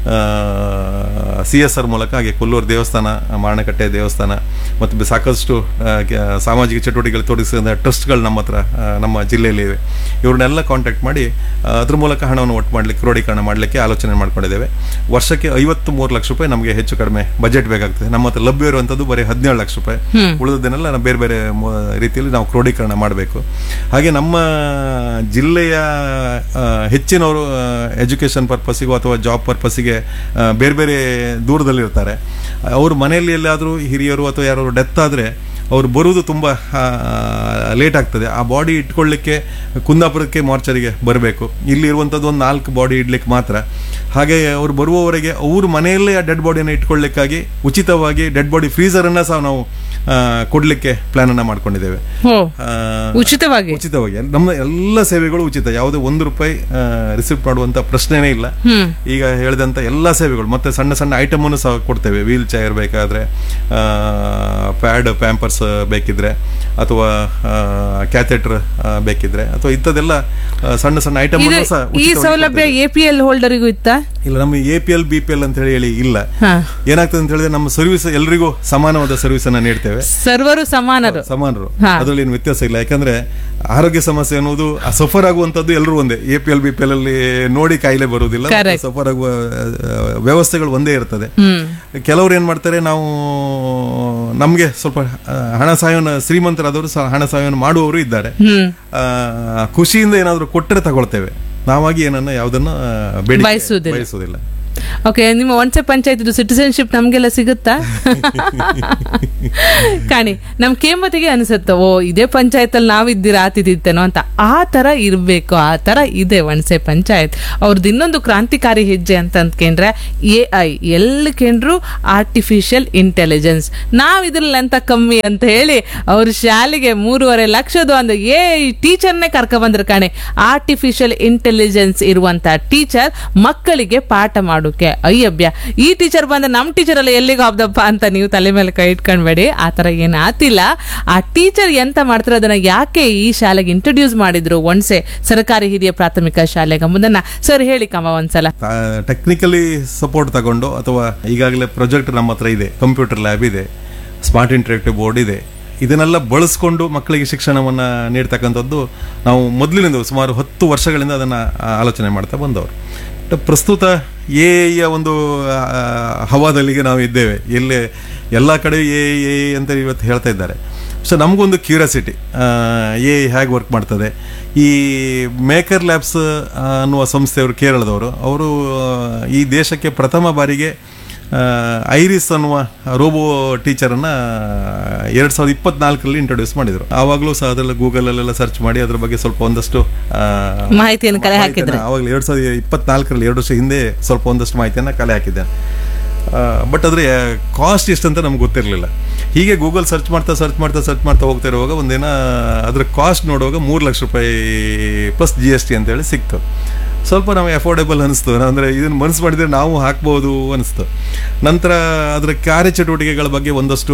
CSR ಮೂಲಕ ಹಾಗೆ ಕೊಲ್ಲೂರು ದೇವಸ್ಥಾನ, ಮಾರಣಕಟ್ಟೆ ದೇವಸ್ಥಾನ ಮತ್ತು ಸಾಕಷ್ಟು ಸಾಮಾಜಿಕ ಚಟುವಟಿಕೆಗಳು ತೊಡಗಿಸಿದ ಟ್ರಸ್ಟ್ಗಳು ನಮ್ಮ ಹತ್ರ ನಮ್ಮ ಜಿಲ್ಲೆಯಲ್ಲಿ ಇವೆ. ಇವ್ರನ್ನೆಲ್ಲ ಕಾಂಟ್ಯಾಕ್ಟ್ ಮಾಡಿ ಅದ್ರ ಮೂಲಕ ಹಣವನ್ನು ಒಟ್ಟು ಮಾಡ್ಲಿಕ್ಕೆ, ಕ್ರೋಢೀಕರಣ ಮಾಡಲಿಕ್ಕೆ ಆಲೋಚನೆ ಮಾಡ್ಕೊಂಡಿದ್ದೇವೆ. ವರ್ಷಕ್ಕೆ 53 ಲಕ್ಷ ರೂಪಾಯಿ ನಮಗೆ ಹೆಚ್ಚು ಕಡಿಮೆ ಬಜೆಟ್ ಬೇಕಾಗ್ತದೆ. ನಮ್ಮ ಹತ್ರ ಲಭ್ಯ ಇರುವಂತದ್ದು ಬರೀ 17 ಲಕ್ಷ ರೂಪಾಯಿ. ಉಳಿದದನ್ನೆಲ್ಲ ಬೇರೆ ಬೇರೆ ರೀತಿಯಲ್ಲಿ ನಾವು ಕ್ರೋಢೀಕರಣ ಮಾಡಬೇಕು. ಹಾಗೆ ನಮ್ಮ ಜಿಲ್ಲೆಯ ಹೆಚ್ಚಿನವರು ಎಜುಕೇಶನ್ ಪರ್ಪಸ್ಸಿಗೂ ಅಥವಾ ಜಾಬ್ ಪರ್ಪಸ್ಸಿಗೆ ಬೇರೆ ಬೇರೆ ದೂರದಲ್ಲಿರ್ತಾರೆ. ಅವ್ರ ಮನೆಯಲ್ಲಿ ಎಲ್ಲಾದರೂ ಹಿರಿಯರು ಅಥವಾ ಯಾರು ಡೆತ್ ಆದರೆ ಅವ್ರು ಬರುವುದು ತುಂಬ ಲೇಟ್ ಆಗ್ತದೆ. ಆ ಬಾಡಿ ಇಟ್ಕೊಳ್ಳಿಕ್ಕೆ ಕುಂದಾಪುರಕ್ಕೆ ಮಾರ್ಚರಿಗೆ ಬರಬೇಕು. ಇಲ್ಲಿ ಇರುವಂಥದ್ದು ಒಂದು 4 ಬಾಡಿ ಇಡ್ಲಿಕ್ಕೆ ಮಾತ್ರ. ಹಾಗೆ ಅವ್ರು ಬರುವವರೆಗೆ ಅವ್ರ ಮನೆಯಲ್ಲೇ ಆ ಡೆಡ್ ಬಾಡಿಯನ್ನು ಇಟ್ಕೊಳ್ಳಿಕ್ಕಾಗಿ ಉಚಿತವಾಗಿ ಡೆಡ್ ಬಾಡಿ ಫ್ರೀಸರನ್ನು ಸಹ ನಾವು ಕೊಡಲಿಕ್ಕೆ ಪ್ಲಾನನ್ನು ಮಾಡ್ಕೊಂಡಿದ್ದೇವೆ. ಉಚಿತವಾಗಿ ನಮ್ಮ ಎಲ್ಲ ಸೇವೆಗಳು ಉಚಿತ, ಯಾವುದೇ ₹1 ರಿಸಿಪ್ಟ್ ಮಾಡುವಂತ ಪ್ರಶ್ನೆನೇ ಇಲ್ಲ. ಈಗ ಹೇಳಿದಂತ ಎಲ್ಲಾ ಸೇವೆಗಳು ಮತ್ತೆ ಸಣ್ಣ ಸಣ್ಣ ಐಟಮ್ ಅನ್ನು ಸಹ ಕೊಡ್ತೇವೆ. ವೀಲ್ ಚೇರ್ ಬೇಕಾದ್ರೆ, ಪ್ಯಾಡ್ ಪ್ಯಾಂಪರ್ಸ್ ಬೇಕಿದ್ರೆ, ಅಥವಾ ಕ್ಯಾಥೆಟರ್ ಬೇಕಿದ್ರೆ, ಅಥವಾ ಇಂಥದ್ದೆಲ್ಲ ಸಣ್ಣ ಸಣ್ಣ ಐಟಮ್ ಅನ್ನು ಸಹ ಈ ಸೌಲಭ್ಯ APL ಹೋಲ್ಡರಿಗೂ ಇತ್ತಾ? ಇಲ್ಲ, ನಮ್ಮ APL BPL ಅಂತ ಹೇಳಿ ಇಲ್ಲ. ಏನಾಗ್ತದೆ ಅಂತ ಹೇಳಿದ್ರೆ ನಮ್ಮ ಸರ್ವಿಸ್ ಎಲ್ರಿಗೂ ಸಮಾನವಾದ ಸರ್ವಿಸ್ ಅನ್ನ ನೀಡ್ತೇವೆ. ಸರ್ವರು ಸಮಾನರು, ಅದರಲ್ಲಿ ಏನು ವ್ಯತ್ಯಾಸ ಇಲ್ಲ. ಯಾಕಂದ್ರೆ ಆರೋಗ್ಯ ಸಮಸ್ಯೆ ಅನ್ನೋದು ಸಫರ್ ಆಗುವಂತದ್ದು ಎಲ್ಲರೂ ಒಂದೇ. APL BPL ಅಲ್ಲಿ ನೋಡಿ ಕಾಯಿಲೆ ಬರುವುದಿಲ್ಲ, ಸಫರ್ ಆಗುವ ವ್ಯವಸ್ಥೆಗಳು ಒಂದೇ ಇರ್ತದೆ. ಕೆಲವರು ಏನ್ ಮಾಡ್ತಾರೆ, ನಾವು ನಮ್ಗೆ ಸ್ವಲ್ಪ ಹಣ ಸಹಾಯವನ್ನು, ಶ್ರೀಮಂತರಾದವರು ಹಣ ಸಹಾಯವನ್ನು ಮಾಡುವವರು ಇದ್ದಾರೆ. ಖುಷಿಯಿಂದ ಏನಾದ್ರು ಕೊಟ್ಟರೆ ತಗೊಳ್ತೇವೆ, ನಾವಾಗಿ ಏನನ್ನ ಯಾವುದನ್ನ ಬಯಸುವುದಿಲ್ಲ. ಓಕೆ, ನಿಮ್ಮ ಒನ್ಸೆ ಪಂಚಾಯತ್ ಸಿಟಿಸನ್ಶಿಪ್ ನಮ್ಗೆಲ್ಲ ಸಿಗುತ್ತಾ? ಕಾಣಿ, ನಮ್ ಕೇಮತಿಗೆ ಅನಿಸುತ್ತೆ, ಓ ಇದೇ ಪಂಚಾಯತ್ ಅಲ್ಲಿ ನಾವಿದ್ದೀರ ಆತಿದ್ದೇನೋ ಅಂತ. ಆ ತರ ಇರ್ಬೇಕು, ಆ ತರ ಇದೆ ಒನ್ಸೆ ಪಂಚಾಯತ್. ಅವ್ರದ್ದು ಇನ್ನೊಂದು ಕ್ರಾಂತಿಕಾರಿ ಹೆಜ್ಜೆ ಅಂತ ಅಂದ್ಕೊಂಡ್ರೆ AI, ಎಲ್ಲಿ ಕೇಂದ್ರು ಆರ್ಟಿಫಿಷಿಯಲ್ ಇಂಟೆಲಿಜೆನ್ಸ್. ನಾವ್ ಇದ್ರಲ್ಲಿ ಅಂತ ಕಮ್ಮಿ ಅಂತ ಹೇಳಿ ಅವ್ರ ಶಾಲೆಗೆ 3.5 ಲಕ್ಷದ ಒಂದು AI ಟೀಚರ್ನೇ ಕರ್ಕ ಬಂದ್ರು. ಕಾಣಿ, ಆರ್ಟಿಫಿಷಿಯಲ್ ಇಂಟೆಲಿಜೆನ್ಸ್ ಇರುವಂತ ಟೀಚರ್ ಮಕ್ಕಳಿಗೆ ಪಾಠ ಮಾಡೋಕೆ. ಅಯ್ಯಬ್ಯ, ಈ ಟೀಚರ್ ಬಂದ ನಮ್ ಟೀಚರ್ ಎಲ್ಲ ಎಲ್ಲಿಗೆ ಹೋಗ್ದಪ್ಪ ಅಂತ ನೀವು ತಲೆ ಮೇಲೆ ಕೈ ಇಟ್ಕೊಂಡ್ಬೇಡಿ. ಆ ತರ ಏನ್ ಆತಿಲ್ಲ. ಆ ಟೀಚರ್ ಎಂತ ಮಾಡ್ತಾರೆ, ಅದನ್ನ ಯಾಕೆ ಈ ಶಾಲೆಗೆ ಇಂಟ್ರೊಡ್ಯೂಸ್ ಮಾಡಿದ್ರು ಒನ್ಸೆ ಸರ್ಕಾರಿ ಹಿರಿಯ ಪ್ರಾಥಮಿಕ ಶಾಲೆಗೆ ಎಂಬುದನ್ನ ಸರ್ ಹೇಳಿ ಕಮ್ಮ ಒಂದ್ಸಲ. ಟೆಕ್ನಿಕಲಿ ಸಪೋರ್ಟ್ ತಗೊಂಡು, ಅಥವಾ ಈಗಾಗಲೇ ಪ್ರಾಜೆಕ್ಟ್ ನಮ್ಮ ಹತ್ರ ಇದೆ, ಕಂಪ್ಯೂಟರ್ ಲ್ಯಾಬ್ ಇದೆ, ಸ್ಮಾರ್ಟ್ ಇಂಟರಾಕ್ಟಿವ್ ಬೋರ್ಡ್ ಇದೆ, ಇದನ್ನೆಲ್ಲ ಬಳಸ್ಕೊಂಡು ಮಕ್ಕಳಿಗೆ ಶಿಕ್ಷಣವನ್ನು ನೀಡ್ತಕ್ಕಂಥದ್ದು ನಾವು ಮೊದಲಿನಿಂದ ಸುಮಾರು 10 ವರ್ಷಗಳಿಂದ ಅದನ್ನು ಆಲೋಚನೆ ಮಾಡ್ತಾ ಬಂದವರು. ಪ್ರಸ್ತುತ ಎಐಯ ಒಂದು ಹವಾದಲ್ಲಿಗೆ ನಾವು ಇದ್ದೇವೆ. ಎಲ್ಲ ಕಡೆ ಎ ಅಂತ ಇವತ್ತು ಹೇಳ್ತಾ ಇದ್ದಾರೆ. ಸೊ ನಮಗೊಂದು ಕ್ಯೂರಿಯಾಸಿಟಿ, ಎ ಹೇಗೆ ವರ್ಕ್ ಮಾಡ್ತದೆ. ಈ ಮೇಕರ್ ಲ್ಯಾಬ್ಸ್ ಅನ್ನುವ ಸಂಸ್ಥೆಯವರು, ಕೇರಳದವರು, ಅವರು ಈ ದೇಶಕ್ಕೆ ಪ್ರಥಮ ಬಾರಿಗೆ ಐರಿಸ್ ಅನ್ನುವ ರೋಬೋ ಟೀಚರನ್ನು 2024ರಲ್ಲಿ ಇಂಟ್ರೊಡ್ಯೂಸ್ ಮಾಡಿದರು. ಆವಾಗಲೂ ಸಹ ಅದೆಲ್ಲ ಗೂಗಲಲ್ಲೆಲ್ಲ ಸರ್ಚ್ ಮಾಡಿ ಅದ್ರ ಬಗ್ಗೆ ಸ್ವಲ್ಪ ಒಂದಷ್ಟು ಮಾಹಿತಿಯನ್ನು ಕಲೆ ಹಾಕಿದ್ರು. ಆವಾಗಲೇ 2024ರಲ್ಲಿ 2 ವರ್ಷ ಹಿಂದೆ ಸ್ವಲ್ಪ ಒಂದಷ್ಟು ಮಾಹಿತಿಯನ್ನು ಕಲೆ ಹಾಕಿದ್ದೆ. ಬಟ್ ಆದರೆ ಕಾಸ್ಟ್ ಎಷ್ಟಂತ ನಮ್ಗೆ ಗೊತ್ತಿರಲಿಲ್ಲ. ಹೀಗೆ ಗೂಗಲ್ ಸರ್ಚ್ ಮಾಡ್ತಾ ಹೋಗ್ತಾ ಇರುವಾಗ ಒಂದಿನ ಅದರ ಕಾಸ್ಟ್ ನೋಡುವಾಗ ₹3 ಲಕ್ಷ ಪ್ಲಸ್ GST ಅಂತೇಳಿ ಸಿಕ್ತು. ಸ್ವಲ್ಪ ನಮಗೆ ಅಫೋರ್ಡೆಬಲ್ ಅನಿಸ್ತು. ಅಂದರೆ ಇದನ್ನು ಮನಸ್ಸು ಮಾಡಿದರೆ ನಾವು ಹಾಕ್ಬೋದು ಅನಿಸ್ತು. ನಂತರ ಅದರ ಕಾರ್ಯಚಟುವಟಿಕೆಗಳ ಬಗ್ಗೆ ಒಂದಷ್ಟು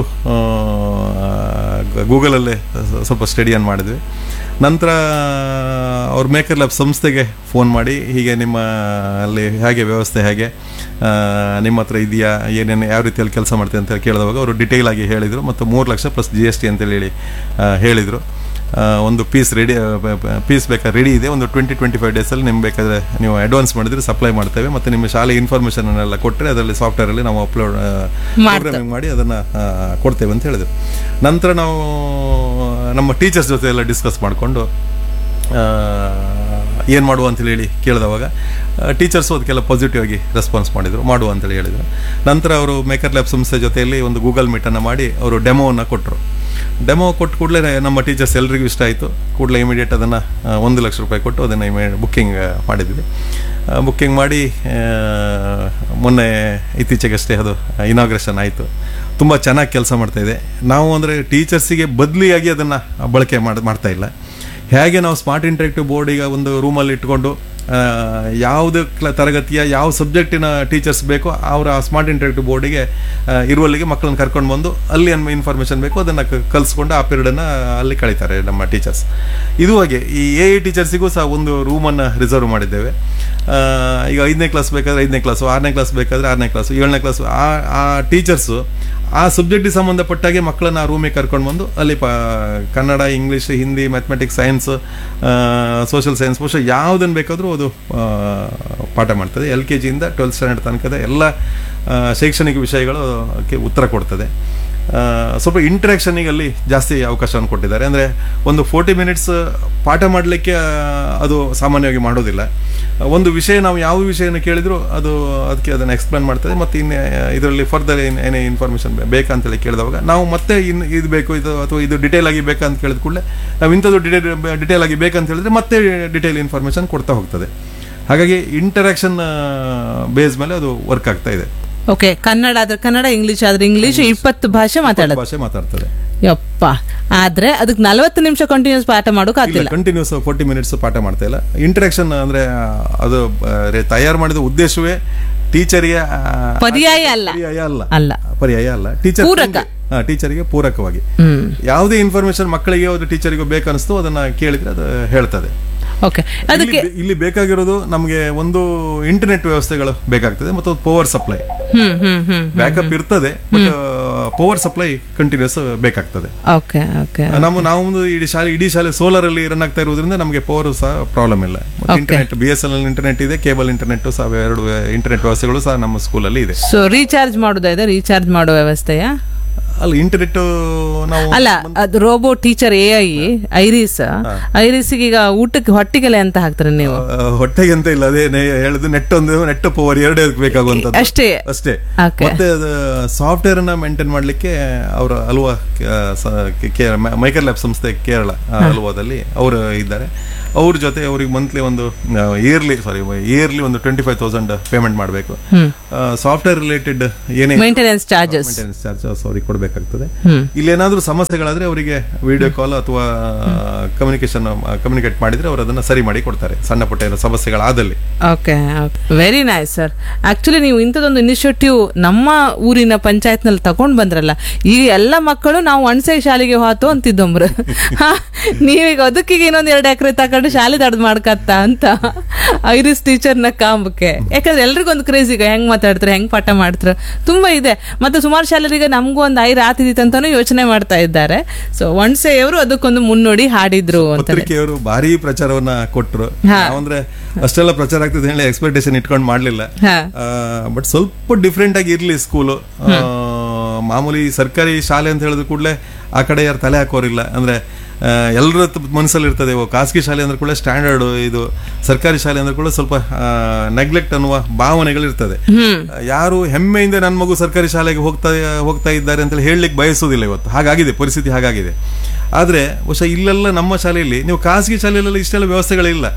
ಗೂಗಲಲ್ಲೇ ಸ್ವಲ್ಪ ಸ್ಟಡಿಯನ್ನು ಮಾಡಿದ್ವಿ. ನಂತರ ಅವ್ರ ಮೇಕರ್ ಲ್ಯಾಬ್ ಸಂಸ್ಥೆಗೆ ಫೋನ್ ಮಾಡಿ, ಹೀಗೆ ನಿಮ್ಮ ಅಲ್ಲಿ ಹೇಗೆ ವ್ಯವಸ್ಥೆ, ಹೇಗೆ ನಿಮ್ಮ ಹತ್ರ ಇದೆಯಾ, ಏನೇನು ಯಾವ ರೀತಿಯಲ್ಲಿ ಕೆಲಸ ಮಾಡ್ತೀವಿ ಅಂತ ಕೇಳಿದವಾಗ ಅವರು ಡಿಟೇಲ್ ಆಗಿ ಹೇಳಿದರು. ಮತ್ತು ₹3 ಲಕ್ಷ ಪ್ಲಸ್ GST ಅಂತೇಳಿ ಹೇಳಿದರು. ಒಂದು ಪೀಸ್ ಬೇಕಾದ್ರೆ ರೆಡಿ ಇದೆ. ಒಂದು 20-25 ಡೇಸಲ್ಲಿ ನಿಮ್ಗೆ ಬೇಕಾದರೆ ನೀವು ಅಡ್ವಾನ್ಸ್ ಮಾಡಿದರೆ ಸಪ್ಲೈ ಮಾಡ್ತೇವೆ. ಮತ್ತು ನಿಮ್ಮ ಶಾಲೆ ಇನ್ಫಾರ್ಮೇಷನ್ ಕೊಟ್ಟರೆ ಅದರಲ್ಲಿ ಸಾಫ್ಟ್ವೇರಲ್ಲಿ ನಾವು ಅಪ್ಲೋಡ್ ಪ್ರೋಗ್ರಾಮಿಂಗ್ ಮಾಡಿ ಅದನ್ನು ಕೊಡ್ತೇವೆ ಅಂತ ಹೇಳಿದ್ರು. ನಂತರ ನಾವು ನಮ್ಮ ಟೀಚರ್ಸ್ ಜೊತೆ ಎಲ್ಲ ಡಿಸ್ಕಸ್ ಮಾಡಿಕೊಂಡು ಏನು ಮಾಡುವ ಅಂತೇಳಿ ಕೇಳಿದವಾಗ ಟೀಚರ್ಸು ಅದಕ್ಕೆಲ್ಲ ಪಾಸಿಟಿವ್ ಆಗಿ ರೆಸ್ಪಾನ್ಸ್ ಮಾಡಿದರು, ಮಾಡುವ ಅಂತೇಳಿ ಹೇಳಿದರು. ನಂತರ ಅವರು ಮೇಕರ್ ಲ್ಯಾಬ್ ಸಂಸ್ಥೆ ಜೊತೆಯಲ್ಲಿ ಒಂದು ಗೂಗಲ್ ಮೀಟನ್ನು ಮಾಡಿ ಅವರು ಡೆಮೋವನ್ನು ಕೊಟ್ಟರು. ಡೆಮೋ ಕೊಟ್ಟು ಕೂಡಲೇ ನಮ್ಮ ಟೀಚರ್ಸ್ ಎಲ್ರಿಗೂ ಇಷ್ಟ ಆಯಿತು. ಕೂಡಲೇ ಇಮಿಡಿಯೇಟ್ ಅದನ್ನು ₹1 ಲಕ್ಷ ಕೊಟ್ಟು ಅದನ್ನು ಬುಕ್ಕಿಂಗ್ ಮಾಡಿದ್ವಿ. ಬುಕ್ಕಿಂಗ್ ಮಾಡಿ ಮೊನ್ನೆ ಇತ್ತೀಚೆಗಷ್ಟೇ ಅದು ಇನಾಗ್ರೇಷನ್ ಆಯಿತು. ತುಂಬ ಚೆನ್ನಾಗಿ ಕೆಲಸ ಮಾಡ್ತಾಯಿದೆ. ನಾವು ಅಂದರೆ ಟೀಚರ್ಸಿಗೆ ಬದಲಿಯಾಗಿ ಅದನ್ನು ಬಳಕೆ ಮಾಡ್ತಾ ಇಲ್ಲ. ಹೇಗೆ ನಾವು ಸ್ಮಾರ್ಟ್ ಇಂಟರಾಕ್ಟಿವ್ ಬೋರ್ಡ್ ಈಗ ಒಂದು ರೂಮಲ್ಲಿ ಇಟ್ಕೊಂಡು ಯಾವುದು ತರಗತಿಯ ಯಾವ ಸಬ್ಜೆಕ್ಟಿನ ಟೀಚರ್ಸ್ ಬೇಕೋ ಅವರ ಸ್ಮಾರ್ಟ್ ಇಂಟರಾಕ್ಟಿವ್ ಬೋರ್ಡಿಗೆ ಇರುವಲ್ಲಿಗೆ ಮಕ್ಕಳನ್ನ ಕರ್ಕೊಂಡು ಬಂದು ಅಲ್ಲಿ ಏನು ಇನ್ಫಾರ್ಮೇಷನ್ ಬೇಕೋ ಅದನ್ನು ಕಲಿಸ್ಕೊಂಡು ಆ ಪೀರಿಯಡನ್ನು ಅಲ್ಲಿ ಕಳೀತಾರೆ ನಮ್ಮ ಟೀಚರ್ಸ್. ಇದು ಹಾಗೆ ಈ AI ಟೀಚರ್ಸಿಗೂ ಸಹ ಒಂದು ರೂಮನ್ನು ರಿಸರ್ವ್ ಮಾಡಿದ್ದೇವೆ. ಈಗ 5ನೇ ಕ್ಲಾಸ್ ಬೇಕಾದರೆ 5ನೇ ಕ್ಲಾಸು, 6ನೇ ಕ್ಲಾಸ್ ಬೇಕಾದರೆ 6ನೇ ಕ್ಲಾಸು, 7ನೇ ಕ್ಲಾಸು ಆ ಟೀಚರ್ಸು ಆ ಸಬ್ಜೆಕ್ಟಿಗೆ ಸಂಬಂಧಪಟ್ಟಾಗೆ ಮಕ್ಕಳನ್ನ ಆ ರೂಮಿಗೆ ಕರ್ಕೊಂಡು ಬಂದು ಅಲ್ಲಿ Kannada, English, Hindi, mathematics, science, social science, ಬಹುಶಃ ಯಾವುದನ್ನು ಬೇಕಾದರೂ ಅದು ಪಾಠ ಮಾಡ್ತದೆ. LKG ಇಂದ 12th ಸ್ಟ್ಯಾಂಡರ್ಡ್ ತನಕದ ಎಲ್ಲ ಶೈಕ್ಷಣಿಕ ವಿಷಯಗಳು ಉತ್ತರ ಕೊಡ್ತದೆ. ಸ್ವಲ್ಪ ಇಂಟ್ರಾಕ್ಷನಿಗೆ ಅಲ್ಲಿ ಜಾಸ್ತಿ ಅವಕಾಶವನ್ನು ಕೊಟ್ಟಿದ್ದಾರೆ. ಅಂದರೆ ಒಂದು 40 ಮಿನಿಟ್ಸ್ ಪಾಠ ಮಾಡಲಿಕ್ಕೆ ಅದು ಸಾಮಾನ್ಯವಾಗಿ ಮಾಡೋದಿಲ್ಲ. ಒಂದು ವಿಷಯ ನಾವು ಯಾವ ವಿಷಯನ ಕೇಳಿದ್ರು ಅದಕ್ಕೆ ಅದನ್ನು ಎಕ್ಸ್ಪ್ಲೇನ್ ಮಾಡ್ತದೆ. ಮತ್ತು ಇನ್ನು ಇದರಲ್ಲಿ ಫರ್ದರ್ ಏನೇ ಇನ್ಫಾರ್ಮೇಷನ್ ಬೇಕಂತೇಳಿ ಕೇಳಿದವಾಗ ನಾವು ಮತ್ತೆ ಇದು ಬೇಕು ಇದು ಅಥವಾ ಇದು ಡಿಟೇಲ್ ಆಗಿ ಬೇಕಂತ ಕೇಳಿದ ಕೂಡಲೇ ನಾವು ಇಂಥದ್ದು ಡಿಟೇಲ್ ಆಗಿ ಬೇಕಂತ ಹೇಳಿದ್ರೆ ಮತ್ತೆ ಡಿಟೇಲ್ ಇನ್ಫಾರ್ಮೇಷನ್ ಕೊಡ್ತಾ ಹೋಗ್ತದೆ. ಹಾಗಾಗಿ ಇಂಟರಾಕ್ಷನ್ ಬೇಸ್ ಮೇಲೆ ಅದು ವರ್ಕ್ ಆಗ್ತಾ ಇದೆ. ಓಕೆ, ಕನ್ನಡ ಆದ್ರೆ ಕನ್ನಡ, ಇಂಗ್ಲಿಷ್ ಆದ್ರೆ ಇಂಗ್ಲಿಷ್, 20 ಭಾಷೆ ಮಾತಾಡ್ತದೆ. ಯಪ್ಪ, ಆದ್ರೆ ಅದಕ್ಕೆ 40 ನಿಮಿಷ ಕಂಟಿನ್ಯೂಸ್ ಪಾಠ ಮಾಡೋಕೆ ಆಗ್ತಿಲ್ಲ. ಕಂಟಿನ್ಯೂಸ್ 40 ಮಿನಿಟ್ಸ್ ಪಾಠ ಮಾಡ್ತಾ ಇಲ್ಲ. ಇಂಟರಾಕ್ಷನ್ ಅಂದ್ರೆ ಅದು ತಯಾರು ಮಾಡಿದ ಉದ್ದೇಶವೇ ಟೀಚರ್ಗೆ ಪರ್ಯಾಯ ಅಲ್ಲ, ಟೀಚರ್ಗೆ ಪೂರಕವಾಗಿ ಯಾವುದೇ ಇನ್ಫಾರ್ಮೇಶನ್ ಮಕ್ಕಳಿಗೆ ಟೀಚರ್ಗೆ ಬೇಕನ್ನಿಸ್ತು ಅದನ್ನ ಕೇಳಿದ್ರೆ ಅದು ಹೇಳ್ತದೆ. ಓಕೆ, ಅದಕ್ಕೆ ಇಲ್ಲಿ ಬೇಕಾಗಿರೋದು ನಮಗೆ ಒಂದು ಇಂಟರ್ನೆಟ್ ವ್ಯವಸ್ಥೆಗಳು ಬೇಕಾಗ್ತದೆ ಮತ್ತು ಪವರ್ ಸಪ್ಲೈ. ಬ್ಯಾಕಪ್ ಇರ್ತದೆ, ಬಟ್ ಪವರ್ ಸಪ್ಲೈ ಕಂಟಿನ್ಯೂಸ್ ಬೇಕಾಗ್ತದೆ. ನಾವು ಇಡೀ ಶಾಲೆ ಸೋಲಾರ್ ಅಲ್ಲಿ ರನ್ ಆಗ್ತಾ ಇರೋದ್ರಿಂದ ನಮಗೆ ಪವರ್ ಸಹ ಪ್ರಾಬ್ಲಮ್ ಇಲ್ಲ. ಇಂಟರ್ನೆಟ್ BSNL ಇಂಟರ್ನೆಟ್ ಇದೆ, ಕೇಬಲ್ ಇಂಟರ್ನೆಟ್ ಸಹ, 2 ಇಂಟರ್ನೆಟ್ ವ್ಯವಸ್ಥೆಗಳು ಸಹ ನಮ್ಮ ಸ್ಕೂಲಲ್ಲಿ ಇದೆ. ಸೊ ರೀಚಾರ್ಜ್ ರೀಚಾರ್ಜ್ ಮಾಡೋ ವ್ಯವಸ್ಥೆಯ ಅಲ್ಲ, ಇಂಟರ್ನೆಟ್ ನಾವು ಅಲ್ಲ, ಅದು ರೋಬೋ ಟೀಚರ್ ಐರಿಸ್ ಈಗ ಊಟಕ್ಕೆ ಹೊಟ್ಟಿಗೆಲೆ ಅಂತ ಹಾಕ್ತಾರೆ ನೀವು? ಹೊಟ್ಟೆಗೆ ಅಂತ ಇಲ್ಲ, ಅದೇ ಹೇಳುದು ನೆಟ್ ಪವರ್ 2 ಬೇಕಾಗುವಂತದ್ದು ಅಷ್ಟೇ. ಮತ್ತೆ ಸಾಫ್ಟ್ವೇರ್ ಅನ್ನ ಮೇಂಟೈನ್ ಮಾಡ್ಲಿಕ್ಕೆ ಅವರು ಅಲ್ವಾ ಮೈಕರ್ ಲ್ಯಾಬ್ ಸಂಸ್ಥೆ ಕೇರಳ ಅಲ್ವಾದಲ್ಲಿ ಅವರು ಇದ್ದಾರೆ. ಅವ್ರ ಜೊತೆ ಅವ್ರಿಗೆ ಮಂತ್ಲಿ ಒಂದು ಇಯರ್ಲಿ ಒಂದು 25,000 ಪೇಮೆಂಟ್ ಮಾಡಬೇಕು. ಸಾಫ್ಟ್ವೇರ್ ರಿಲೇಟೆಡ್ ಏನೇ ಮೇಂಟೆನೆನ್ಸ್ ಚಾರ್ಜ್ ಅವ್ರಿಗೆ ಕೊಡಬೇಕಾಗ್ತದೆ. ಇಲ್ಲಿ ಏನಾದ್ರೂ ಸಮಸ್ಯೆಗಳಾದ್ರೆ ಅವರಿಗೆ ವಿಡಿಯೋ ಕಾಲ್ ಅಥವಾ ಕಮ್ಯುನಿಕೇಟ್ ಮಾಡಿದ್ರೆ ಅವರು ಅದನ್ನ ಸರಿ ಮಾಡಿ ಕೊಡ್ತಾರೆ, ಸಣ್ಣ ಪುಟ್ಟ ಸಮಸ್ಯೆಗಳಾದಲ್ಲಿ. Okay, very nice sir. Actually ನೀವು ಇಂಥದೊಂದು ಇನಿಷಿಯೇಟಿವ್ ನಮ್ಮ ಊರಿನ ಪಂಚಾಯತ್ ನಲ್ಲಿ ತಗೊಂಡ್ ಬಂದ್ರಲ್ಲ, ಈಗ ಎಲ್ಲ ಮಕ್ಕಳು ನಾವು ಅಣಸೆ ಶಾಲೆಗೆ ಹೋತು ಅಂತಿದ್ದೊಂಬ್ರು, ನೀವೀಗ ಅದಕ್ಕೀಗ ಇನ್ನೊಂದು 2 ಎಕರೆ ತಗೊಂಡು ಶಾಲೆ ದಡ್ದು ಮಾಡ್ಕತ್ತ ಅಂತ ಐರಿಸ್ ಟೀಚರ್ನ ಕಾಂಬಕ್ಕೆ. ಯಾಕಂದ್ರೆ ಎಲ್ರಿಗೊಂದು ಕ್ರೇಜ್ ಈಗ, ಹೆಂಗ್ ಮಾತಾಡ್ತಾರೆ, ಹೆಂಗ್ ಪಾಠ ಮಾಡ್ತಾರೆ, ತುಂಬಾ ಇದೆ. ಮತ್ತೆ ಸುಮಾರು ಶಾಲೆರಿಗೆ ನಮಗೂ ಒಂದು ಐರ್ ಆತಿದಿತ್ತು ಅಂತಾನು ಯೋಚನೆ ಮಾಡ್ತಾ ಇದ್ದಾರೆ. ಸೊ ಒನ್ಸೆ ಅವರು ಅದಕ್ಕೊಂದು ಮುನ್ನೋಡಿ ಹಾಡಿದ್ರು ಅಂತ ಪತ್ರಿಕೆಯವರು ಭಾರಿ ಪ್ರಚಾರವನ್ನ ಕೊಟ್ಟರು. ಅಂದ್ರೆ ಅಷ್ಟೆಲ್ಲ ಪ್ರಚಾರ ಆಗ್ತದೆ ಹೇಳಿ ಎಕ್ಸ್ಪೆಕ್ಟೇಷನ್ ಇಟ್ಕೊಂಡು ಮಾಡ್ಲಿಲ್ಲ. ಬಟ್ ಸ್ವಲ್ಪ ಡಿಫ್ರೆಂಟ್ ಆಗಿ ಇರ್ಲಿ ಸ್ಕೂಲು. ಮಾಮೂಲಿ ಸರ್ಕಾರಿ ಶಾಲೆ ಅಂತ ಹೇಳಿದ ಕೂಡಲೇ ಆ ಕಡೆ ಯಾರು ತಲೆ ಹಾಕೋರಿಲ್ಲ. ಅಂದ್ರೆ ಎಲ್ಲರ ಮನಸ್ಸಲ್ಲಿ ಇರ್ತದೆ, ಖಾಸಗಿ ಶಾಲೆ ಅಂದ್ರೆ ಕೂಡ ಸ್ಟ್ಯಾಂಡರ್ಡ್, ಇದು ಸರ್ಕಾರಿ ಶಾಲೆ ಅಂದ್ರೆ ಕೂಡ ಸ್ವಲ್ಪ ನೆಗ್ಲೆಕ್ಟ್ ಅನ್ನುವ ಭಾವನೆಗಳಿರ್ತದೆ. ಯಾರು ಹೆಮ್ಮೆಯಿಂದ ನನ್ನ ಮಗು ಸರ್ಕಾರಿ ಶಾಲೆಗೆ ಹೋಗ್ತಾ ಇದ್ದಾರೆ ಅಂತ ಹೇಳಲಿಕ್ಕೆ ಬಯಸೋದಿಲ್ಲ ಇವತ್ತು. ಹಾಗಾಗಿದೆ ಪರಿಸ್ಥಿತಿ, ಹಾಗಾಗಿದೆ. ಆದರೆ ಬಹುಶಃ ಇಲ್ಲೆಲ್ಲ ನಮ್ಮ ಶಾಲೆಯಲ್ಲಿ, ನೀವು ಖಾಸಗಿ ಶಾಲೆಯಲ್ಲೆಲ್ಲ ಇಷ್ಟೆಲ್ಲ ವ್ಯವಸ್ಥೆಗಳಿಲ್ಲ.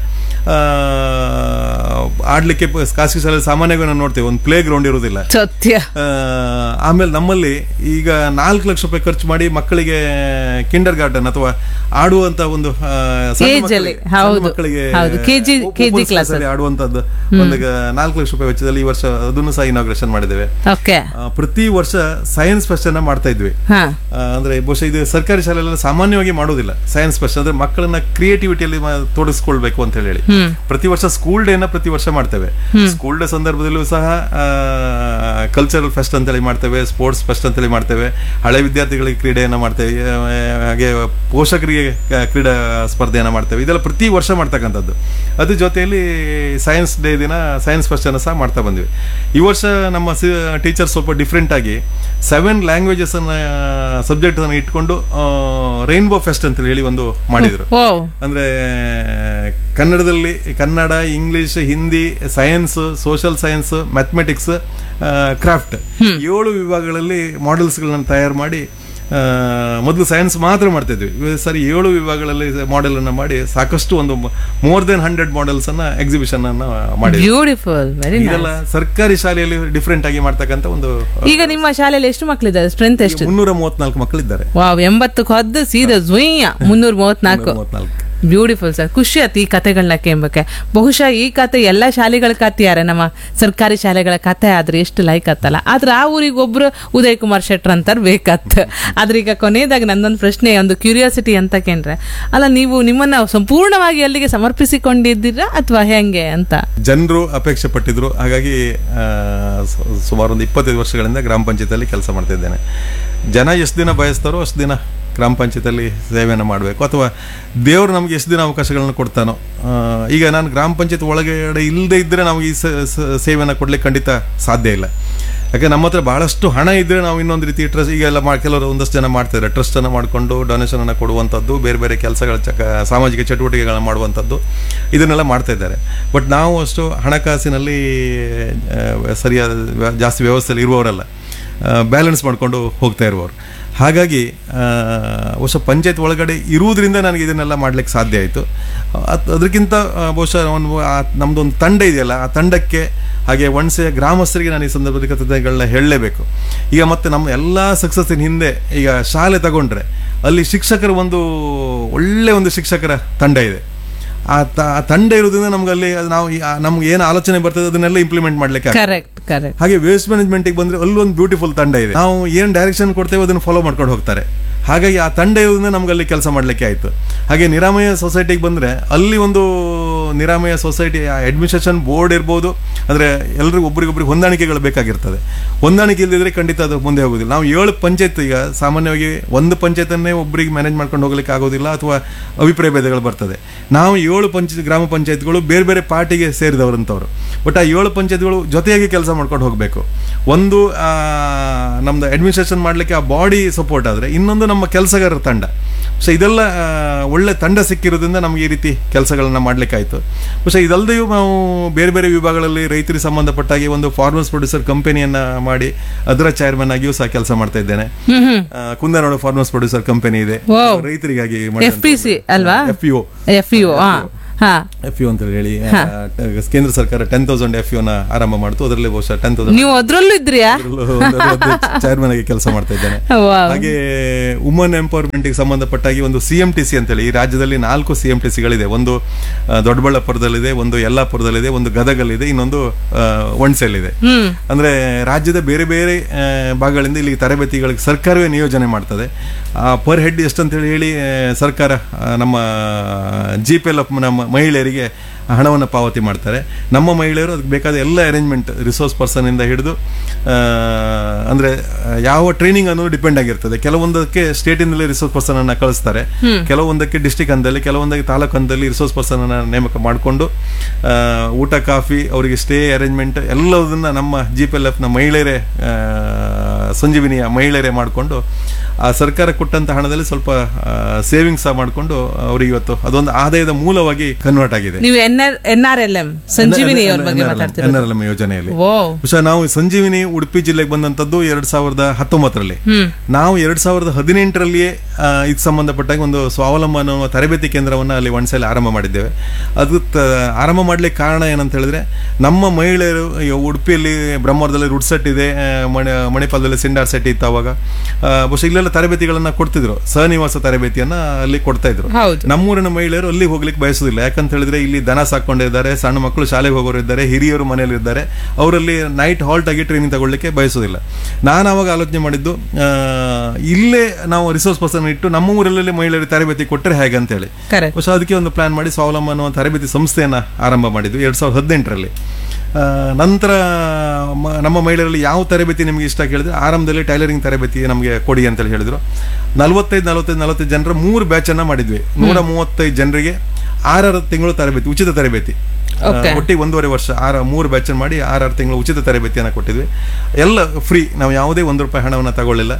ಆಡ್ಲಿಕ್ಕೆ ಖಾಸಗಿ ಶಾಲೆ ಸಾಮಾನ್ಯವಾಗಿ ನಾವು ನೋಡ್ತೇವೆ, ಒಂದು ಪ್ಲೇ ಗ್ರೌಂಡ್ ಇರುವುದಿಲ್ಲ. ಆಮೇಲೆ ನಮ್ಮಲ್ಲಿ ಈಗ 4 ಲಕ್ಷ ರೂಪಾಯಿ ಖರ್ಚು ಮಾಡಿ ಮಕ್ಕಳಿಗೆ ಕಿಂಡರ್ ಗಾರ್ಡನ್ ಅಥವಾ ಆಡುವಂತ ಒಂದು ಮಕ್ಕಳಿಗೆ ಆಡುವಂತದ್ದು ಒಂದು 4 ಲಕ್ಷ ರೂಪಾಯಿ ವೆಚ್ಚದಲ್ಲಿ ಈ ವರ್ಷ ಅದನ್ನು ಸಹ ಇನಾಗ್ರೇಷನ್ ಮಾಡಿದ್ದೇವೆ. ಪ್ರತಿ ವರ್ಷ ಸೈನ್ಸ್ ಫೆಸ್ಟ್ ಅನ್ನ ಮಾಡ್ತಾ ಇದ್ವಿ. ಅಂದ್ರೆ ಬಹುಶಃ ಇದು ಸರ್ಕಾರಿ ಶಾಲೆಲ್ಲ ಸಾಮಾನ್ಯವಾಗಿ ಮಾಡೋದಿಲ್ಲ ಸೈನ್ಸ್ ಫೆಸ್ಟ್. ಅಂದ್ರೆ ಮಕ್ಕಳನ್ನ ಕ್ರಿಯೇಟಿವಿಟಿಯಲ್ಲಿ ತೋರಿಸ್ಕೊಳ್ಬೇಕು ಅಂತ ಹೇಳಿ ಪ್ರತಿ ವರ್ಷ ಸ್ಕೂಲ್ ಡೇನ ಪ್ರತಿ ವರ್ಷ ಮಾಡ್ತೇವೆ. ಸ್ಕೂಲ್ ಡೇ ಸಂದರ್ಭದಲ್ಲೂ ಸಹ ಕಲ್ಚರಲ್ ಫೆಸ್ಟ್ ಅಂತೇಳಿ ಮಾಡ್ತೇವೆ, ಸ್ಪೋರ್ಟ್ಸ್ ಫೆಸ್ಟ್ ಅಂತೇಳಿ ಮಾಡ್ತೇವೆ, ಹಳೆ ವಿದ್ಯಾರ್ಥಿಗಳಿಗೆ ಕ್ರೀಡೆಯನ್ನ ಮಾಡ್ತೇವೆ, ಹಾಗೆ ಪೋಷಕರಿಗೆ ಕ್ರೀಡಾ ಸ್ಪರ್ಧೆಯನ್ನ ಮಾಡ್ತೇವೆ. ಇದೆಲ್ಲ ಪ್ರತಿ ವರ್ಷ ಮಾಡ್ತಕ್ಕಂಥದ್ದು. ಅದ್ರ ಜೊತೆಯಲ್ಲಿ ಸೈನ್ಸ್ ಡೇ ದಿನ ಸೈನ್ಸ್ ಫೆಸ್ಟ್ ಅನ್ನು ಸಹ ಮಾಡ್ತಾ ಬಂದ್ವಿ. ಈ ವರ್ಷ ನಮ್ಮ ಟೀಚರ್ ಸ್ವಲ್ಪ ಡಿಫ್ರೆಂಟ್ ಆಗಿ 7 ಲ್ಯಾಂಗ್ವೇಜಸ್ ಅನ್ನ ಸಬ್ಜೆಕ್ಟ್ ಅನ್ನು ಇಟ್ಕೊಂಡು ರೈನ್ಬೋ ಫೆಸ್ಟ್ ಅಂತ ಹೇಳಿ ಒಂದು ಮಾಡಿದ್ರು. ಅಂದ್ರೆ ಕನ್ನಡದಲ್ಲಿ Kannada, English, Hindi, science, social science, mathematics, craft 7 ವಿಭಾಗಗಳಲ್ಲಿ ಮಾಡೆಲ್ಸ್ಗಳನ್ನ ತಯಾರು ಮಾಡಿ, ಮೊದಲು ಸೈನ್ಸ್ ಮಾತ್ರ ಮಾಡ್ತಾ ಇದ್ವಿ, ಸರಿ 7 ವಿಭಾಗಗಳಲ್ಲಿ ಮಾಡೆಲ್ ಅನ್ನ ಮಾಡಿ ಸಾಕಷ್ಟು ಒಂದು more than 100 ಮಾಡೆಲ್ಸ್ ಅನ್ನ ಎಕ್ಸಿಬಿಷನ್ ಅನ್ನ ಮಾಡಿ. ಇದೆಲ್ಲ ಸರ್ಕಾರಿ ಶಾಲೆಯಲ್ಲಿ ಡಿಫ್ರೆಂಟ್ ಆಗಿ ಮಾಡ್ತಕ್ಕಂಥ ಒಂದು. ಈಗ ನಿಮ್ಮ ಶಾಲೆಯಲ್ಲಿ ಎಷ್ಟು ಮಕ್ಕಳಿದ್ದಾರೆ? ಸ್ಟ್ರೆಂತ್ ಎಷ್ಟು? 334 ಮಕ್ಕಳಿದ್ದಾರೆ. 80ಕ್ಕೂ ಹದ್ದು ಸೀದಾ 334. ಬ್ಯೂಟಿಫುಲ್ ಸರ್, ಖುಷಿ ಆಯ್ತು ಈ ಕತೆಗಳನ್ನ ಕೇಳಕ್ಕೆ. ಬಹುಶಃ ಈ ಕತೆ ಎಲ್ಲ ಶಾಲೆಗಳ ಕತೆ ಯಾರ ನಮ್ಮ ಸರ್ಕಾರಿ ಶಾಲೆಗಳ ಕತೆ ಆದ್ರೆ ಎಷ್ಟು ಲೈಕ್ ಆತ್ತಲ್ಲ. ಆದ್ರೆ ಆ ಊರಿಗೆ ಒಬ್ರು ಉದಯ್ ಕುಮಾರ್ ಶೆಟ್ರ್ ಅಂತಾರ ಬೇಕತ್ತ. ಆದ್ರೆ ಈಗ ಕೊನೆಯದಾಗಿ ನನ್ನೊಂದು ಪ್ರಶ್ನೆ, ಒಂದು ಕ್ಯೂರಿಯಾಸಿಟಿ ಅಂತ ಕೇಂದ್ರೆ, ಅಲ್ಲ ನೀವು ನಿಮ್ಮನ್ನ ಸಂಪೂರ್ಣವಾಗಿ ಅಲ್ಲಿಗೆ ಸಮರ್ಪಿಸಿಕೊಂಡಿದ್ದೀರಾ ಅಥವಾ ಹೆಂಗೆ ಅಂತ? ಜನರು ಅಪೇಕ್ಷೆ ಪಟ್ಟಿದ್ರು, ಹಾಗಾಗಿ ಸುಮಾರು ಒಂದು 25 ವರ್ಷಗಳಿಂದ ಗ್ರಾಮ ಪಂಚಾಯತಿಯಲ್ಲಿ ಕೆಲಸ ಮಾಡ್ತಾ ಇದ್ದೇನೆ. ಜನ ಎಷ್ಟು ದಿನ ಬಯಸ್ತಾರೋ ಅಷ್ಟು ದಿನ ಗ್ರಾಮ ಪಂಚಾಯತಿಯಲ್ಲಿ ಸೇವೆಯನ್ನು ಮಾಡಬೇಕು, ಅಥವಾ ದೇವರು ನಮಗೆ ಎಷ್ಟು ದಿನ ಅವಕಾಶಗಳನ್ನು ಕೊಡ್ತಾನೋ. ಈಗ ನಾನು ಗ್ರಾಮ ಪಂಚಾಯತ್ ಒಳಗಡೆ ಇಲ್ಲದೆ ಇದ್ದರೆ ನಮಗೆ ಈ ಸೇವೆಯನ್ನು ಕೊಡಲಿಕ್ಕೆ ಖಂಡಿತ ಸಾಧ್ಯ ಇಲ್ಲ. ಯಾಕೆ ನಮ್ಮ ಹತ್ರ ಬಹಳಷ್ಟು ಹಣ ಇದ್ದರೆ ನಾವು ಇನ್ನೊಂದು ರೀತಿ ಟ್ರಸ್ಟ್ ಈಗೆಲ್ಲ ಕೆಲವರು ಒಂದಷ್ಟು ಜನ ಮಾಡ್ತಾರೆ, ಟ್ರಸ್ಟನ್ನು ಮಾಡಿಕೊಂಡು ಡೊನೇಷನನ್ನು ಕೊಡುವಂಥದ್ದು, ಬೇರೆ ಬೇರೆ ಕೆಲಸಗಳ ಸಾಮಾಜಿಕ ಚಟುವಟಿಕೆಗಳನ್ನ ಮಾಡುವಂಥದ್ದು, ಇದನ್ನೆಲ್ಲ ಮಾಡ್ತಾ ಇದ್ದಾರೆ. ಬಟ್ ನಾವು ಅಷ್ಟು ಹಣಕಾಸಿನಲ್ಲಿ ಸರಿಯಾದ ಜಾಸ್ತಿ ವ್ಯವಸ್ಥೆಯಲ್ಲಿ ಇರುವವರಲ್ಲ, ಬ್ಯಾಲೆನ್ಸ್ ಮಾಡಿಕೊಂಡು ಹೋಗ್ತಾ ಇರುವವರು. ಹಾಗಾಗಿ ಬಹುಶಃ ಪಂಚಾಯತ್ ಒಳಗಡೆ ಇರುವುದರಿಂದ ನನಗೆ ಇದನ್ನೆಲ್ಲ ಮಾಡಲಿಕ್ಕೆ ಸಾಧ್ಯ ಆಯಿತು. ಅದಕ್ಕಿಂತ ಬಹುಶಃ ನಮ್ಮದೊಂದು ತಂಡ ಇದೆಯಲ್ಲ, ಆ ತಂಡಕ್ಕೆ ಹಾಗೆ ಒಣಸೆಯ ಗ್ರಾಮಸ್ಥರಿಗೆ ನಾನು ಈ ಸಂದರ್ಭದಲ್ಲಿ ಕೃತಜ್ಞತೆಗಳನ್ನ ಹೇಳಲೇಬೇಕು. ಈಗ ಮತ್ತೆ ನಮ್ಮ ಎಲ್ಲ ಸಕ್ಸಸ್ಸಿನ ಹಿಂದೆ ಈಗ ಶಾಲೆ ತಗೊಂಡ್ರೆ ಅಲ್ಲಿ ಶಿಕ್ಷಕರ ಒಳ್ಳೆ ಒಂದು ಶಿಕ್ಷಕರ ತಂಡ ಇದೆ. ಆ ತಂಡ ಇರೋದ್ರಿಂದ ನಮ್ಗೆ ಅಲ್ಲಿ ನಾವು ನಮ್ಗೆ ಏನು ಆಲೋಚನೆ ಬರ್ತದೆ ಅದನ್ನೆಲ್ಲ ಇಂಪ್ಲಿಮೆಂಟ್ ಮಾಡ್ಲಿಕ್ಕೆ. ಹಾಗೆ ವೇಸ್ಟ್ ಮ್ಯಾನೇಜ್ಮೆಂಟ್ಗೆ ಬಂದ್ರೆ ಅಲ್ಲೊಂದು ಬ್ಯೂಟಿಫುಲ್ ತಂಡ ಇದೆ. ನಾವು ಏನು ಡೈರೆಕ್ಷನ್ ಕೊಡ್ತೇವೆ ಅದನ್ನು ಫಾಲೋ ಮಾಡ್ಕೊಂಡು ಹೋಗ್ತಾರೆ. ಹಾಗಾಗಿ ಆ ತಂಡ ಇರೋದ್ರಿಂದ ನಮ್ಗೆ ಅಲ್ಲಿ ಕೆಲಸ ಮಾಡಲಿಕ್ಕೆ ಆಯಿತು. ಹಾಗೆ ನಿರಾಮಯ ಸೊಸೈಟಿಗೆ ಬಂದರೆ ಅಲ್ಲಿ ಒಂದು ನಿರಾಮಯ ಸೊಸೈಟಿ ಅಡ್ಮಿನಿಸ್ಟ್ರೇಷನ್ ಬೋರ್ಡ್ ಇರ್ಬೋದು, ಅಂದರೆ ಎಲ್ರಿಗೂ ಒಬ್ರಿಗೊಬ್ರಿಗೆ ಹೊಂದಾಣಿಕೆಗಳು ಬೇಕಾಗಿರ್ತದೆ. ಹೊಂದಾಣಿಕೆ ಇಲ್ಲದಿದ್ರೆ ಖಂಡಿತ ಅದು ಮುಂದೆ ಹೋಗೋದಿಲ್ಲ. ನಾವು 7 ಪಂಚಾಯತ್, ಈಗ ಸಾಮಾನ್ಯವಾಗಿ ಒಂದು ಪಂಚಾಯತನ್ನೇ ಒಬ್ಬರಿಗೆ ಮ್ಯಾನೇಜ್ ಮಾಡ್ಕೊಂಡು ಹೋಗ್ಲಿಕ್ಕೆ ಆಗೋದಿಲ್ಲ, ಅಥವಾ ಅಭಿಪ್ರಾಯ ಭೇದಗಳು ಬರ್ತದೆ. ನಾವು 7 ಗ್ರಾಮ ಪಂಚಾಯತ್ಗಳು ಬೇರೆ ಬೇರೆ ಪಾರ್ಟಿಗೆ ಸೇರಿದವರಂಥವ್ರು. ಬಟ್ ಆ 7 ಪಂಚಾಯತ್ಗಳು ಜೊತೆಯಾಗಿ ಕೆಲಸ ಮಾಡ್ಕೊಂಡು ಹೋಗಬೇಕು. ಒಂದು ನಮ್ದು ಅಡ್ಮಿನಿಸ್ಟ್ರೇಷನ್ ಮಾಡಲಿಕ್ಕೆ ಆ ಬಾಡಿ ಸಪೋರ್ಟ್ ಆದರೆ, ಇನ್ನೊಂದು ನಮ್ಮ ಕೆಲಸಗಾರರ ತಂಡ. ಸೊ ಇದೆಲ್ಲ ಒಳ್ಳೆ ತಂಡ ಸಿಕ್ಕಿರೋದ್ರಿಂದ ನಮ್ಗೆ ಈ ರೀತಿ ಕೆಲಸಗಳನ್ನ ಮಾಡ್ಲಿಕ್ಕಾಯ್ತು. പക്ഷേ ಇದಲ್ಲದೆಯೂ ನಾವು ಬೇರೆ ಬೇರೆ ವಿಭಾಗಗಳಲ್ಲಿ ರೈತರಿಗೆ ಸಂಬಂಧಪಟ್ಟಾಗಿ ಒಂದು ಫಾರ್ಮರ್ಸ್ ಪ್ರೊಡ್ಯೂಸರ್ ಕಂಪನಿಯನ್ನ ಮಾಡಿ ಅದರ ಚೇರ್ಮನ್ ಆಗಿಯೂ ಸಹ ಕೆಲಸ ಮಾಡ್ತಾ ಇದ್ದೇನೆ. ಕುಂದನಾಡು ಫಾರ್ಮರ್ಸ್ ಪ್ರೊಡ್ಯೂಸರ್ ಕಂಪನಿ ಇದೆ, ರೈತರಿಗಾಗಿ FPC ಅಲ್ವಾ, FPO FPO ಅಂತ ಹೇಳಿ ಕೇಂದ್ರ ಸರ್ಕಾರ 10,000 FPO ನ ಆರಂಭ ಮಾಡ್ತು. ಅದರಲ್ಲಿ ಬಹುಶಃ 10,000 ನೀವು ಅದರಲ್ಲೂ ಇದ್ರಿಯಾ? ಚೇರ್ಮನ್ ಆಗಿ ಕೆಲಸ ಮಾಡ್ತಾ ಇದ್ದೇನೆ. ಹಾಗೆ ವುಮನ್ ಎಂಪವರ್ಮೆಂಟ್ ಗೆ ಸಂಬಂಧಪಟ್ಟಾಗಿ ಒಂದು CMTC ಅಂತ ಹೇಳಿ, ಈ ರಾಜ್ಯದಲ್ಲಿ 4 CMTCಗಳಿದೆ. ಒಂದು ದೊಡ್ಡಬಳ್ಳಾಪುರದಲ್ಲಿದೆ, ಒಂದು ಯಲ್ಲಾಪುರದಲ್ಲಿದೆ, ಒಂದು ಗದಗಲ್ಲಿದೆ, ಇನ್ನೊಂದು ಒಣಸೆಲ್ಲಿದೆ. ಅಂದ್ರೆ ರಾಜ್ಯದ ಬೇರೆ ಬೇರೆ ಭಾಗಗಳಿಂದ ಇಲ್ಲಿ ತರಬೇತಿಗಳಿಗೆ ಸರ್ಕಾರವೇ ನಿಯೋಜನೆ ಮಾಡ್ತದೆ. ಪರ್ ಹೆಡ್ ಎಷ್ಟಂತ ಹೇಳಿ ಸರ್ಕಾರ ನಮ್ಮ GPLF ನಮ್ಮ ಮಹಿಳೆಯರಿಗೆ ಹಣವನ್ನು ಪಾವತಿ ಮಾಡ್ತಾರೆ. ನಮ್ಮ ಮಹಿಳೆಯರು ಅದಕ್ಕೆ ಬೇಕಾದ ಎಲ್ಲ ಅರೇಂಜ್ಮೆಂಟ್, ರಿಸೋರ್ಸ್ ಪರ್ಸನ್ ಇಂದ ಹಿಡಿದು ಅಂದ್ರೆ ಯಾವ ಟ್ರೈನಿಂಗ್ ಅನ್ನೋದು ಡಿಪೆಂಡ್ ಆಗಿರ್ತದೆ. ಕೆಲವೊಂದಕ್ಕೆ ಸ್ಟೇಟ್ ಇಂದಲೇ ರಿಸೋರ್ಸ್ ಪರ್ಸನ್ ಅನ್ನ ಕಳಿಸ್ತಾರೆ, ಕೆಲವೊಂದಕ್ಕೆ ಡಿಸ್ಟ್ರಿಕ್ಟ್ ಹಂತದಲ್ಲಿ, ಕೆಲವೊಂದಕ್ಕೆ ತಾಲೂಕು ಹಂತದಲ್ಲಿ ರಿಸೋರ್ಸ್ ಪರ್ಸನ್ ಅನ್ನ ನೇಮಕ ಮಾಡಿಕೊಂಡು ಊಟ ಕಾಫಿ ಅವರಿಗೆ ಸ್ಟೇ ಅರೇಂಜ್ಮೆಂಟ್ ಎಲ್ಲದನ್ನ ನಮ್ಮ GPLF ನ ಮಹಿಳೆಯರೇ, ಸಂಜೀವಿನಿಯ ಮಹಿಳೆಯರೇ ಮಾಡಿಕೊಂಡು ಆ ಸರ್ಕಾರ ಕೊಟ್ಟಂತ ಹಣದಲ್ಲಿ ಸ್ವಲ್ಪ ಸೇವಿಂಗ್ಸ್ ಮಾಡಿಕೊಂಡು ಅವರಿಗೆ ಇವತ್ತು ಅದೊಂದು ಆದಾಯದ ಮೂಲವಾಗಿ ಕನ್ವರ್ಟ್ ಆಗಿದೆ. ನೀವು NRLM ಸಂಜೀವಿನಿ ಬಗ್ಗೆ ಮಾತಾಡ್ತೀರಾ? NRLM ಯೋಜನೆಯಲ್ಲಿ ನಾವು ಸಂಜೀವಿನಿ ಉಡುಪಿ ಜಿಲ್ಲೆಗೆ ಬಂದಂತದ್ದು 2019ರಲ್ಲಿ. ನಾವು 2018ರಲ್ಲಿಯೇ ಇದಕ್ಕೆ ಸಂಬಂಧಪಟ್ಟಾಗ ಒಂದು ಸ್ವಾವಲಂಬನ ತರಬೇತಿ ಕೇಂದ್ರವನ್ನ ಅಲ್ಲಿ ಒಣಸೆಯಲ್ಲಿ ಆರಂಭ ಮಾಡಿದ್ದೇವೆ. ಅದು ಆರಂಭ ಮಾಡ್ಲಿಕ್ಕೆ ಕಾರಣ ಏನಂತ ಹೇಳಿದ್ರೆ, ನಮ್ಮ ಮಹಿಳೆಯರು ಉಡುಪಿಯಲ್ಲಿ ಬ್ರಹ್ಮವರದಲ್ಲಿ ರುಡ್ ಸೆಟ್ ಇದೆ, ಮಣಿಪಾಲದಲ್ಲಿ ಸಿಂಡಾರ್ ಸೆಟ್ ಇತ್ತು. ಅವಾಗ ಬಹುಶಃ ಇಲ್ಲೆಲ್ಲ ತರಬೇತಿಗಳನ್ನ ಕೊಡ್ತಿದ್ರು, ಸಹನಿವಾಸ ತರಬೇತಿಯನ್ನ ಅಲ್ಲಿ ಕೊಡ್ತಾ ಇದ್ರು. ನಮ್ಮೂರಿನ ಮಹಿಳೆಯರು ಅಲ್ಲಿ ಹೋಗ್ಲಿಕ್ಕೆ ಬಯಸೋದಿಲ್ಲ. ಯಾಕಂತ ಹೇಳಿದ್ರೆ ಇಲ್ಲಿ ದನ ಸಾಕೊಂಡಿದ್ದಾರೆ, ಸಣ್ಣ ಮಕ್ಕಳು ಶಾಲೆಗೆ ಹೋಗೋರು ಇದ್ದಾರೆ, ಹಿರಿಯರು ಮನೆಯಲ್ಲಿ ಇದ್ದಾರೆ, ಅವರಲ್ಲಿ ನೈಟ್ ಹಾಲ್ಟ್ ಆಗಿ ಟ್ರೈನಿಂಗ್ ತಗೊಳ್ಳಿಕ್ಕೆ ಬಯಸೋದಿಲ್ಲ. ನಾನು ಅವಾಗ ಆಲೋಚನೆ ಮಾಡಿದ್ದು, ಇಲ್ಲೇ ನಾವು ರಿಸೋರ್ಸ್ ಪರ್ಸನ್ ಇಟ್ಟು ನಮ್ಮ ಊರಲ್ಲಿ ಮಹಿಳೆಯರಿಗೆ ತರಬೇತಿ ಕೊಟ್ಟರೆ ಹೇಗೆ ಅಂತ ಹೇಳಿ ಬಹುಶಃ ಅದಕ್ಕೆ ಒಂದು ಪ್ಲಾನ್ ಮಾಡಿ ಸ್ವಾವಲಂಬನ ಅನ್ನುವ ತರಬೇತಿ ಸಂಸ್ಥೆಯನ್ನ ಆರಂಭ ಮಾಡಿದ್ವಿ 2018ರಲ್ಲಿ. ನಂತರ ನಮ್ಮ ಮಹಿಳೆಯರಲ್ಲಿ ಯಾವ ತರಬೇತಿ ನಿಮಗೆ ಇಷ್ಟ ಕೇಳಿದ್ರೆ, ಆರಂಭದಲ್ಲಿ ಟೈಲರಿಂಗ್ ತರಬೇತಿ ನಮಗೆ ಕೊಡಿ ಅಂತೇಳಿ ಹೇಳಿದ್ರು. 45 ಜನರ 3 ಬ್ಯಾಚ್ ಅನ್ನ ಮಾಡಿದ್ವಿ. 135 ಜನರಿಗೆ 6 ತಿಂಗಳು ತರಬೇತಿ, ಉಚಿತ ತರಬೇತಿ, ಒಟ್ಟಿಗೆ 1.5 ವರ್ಷ 3 ಬ್ಯಾಚ್ ಮಾಡಿ 6 ತಿಂಗಳು ಉಚಿತ ತರಬೇತಿಯನ್ನು ಕೊಟ್ಟಿದ್ವಿ. ಎಲ್ಲ ಫ್ರೀ, ನಾವು ಯಾವುದೇ ₹1 ಹಣವನ್ನು ತಗೊಳ್ಳಿಲ್ಲ.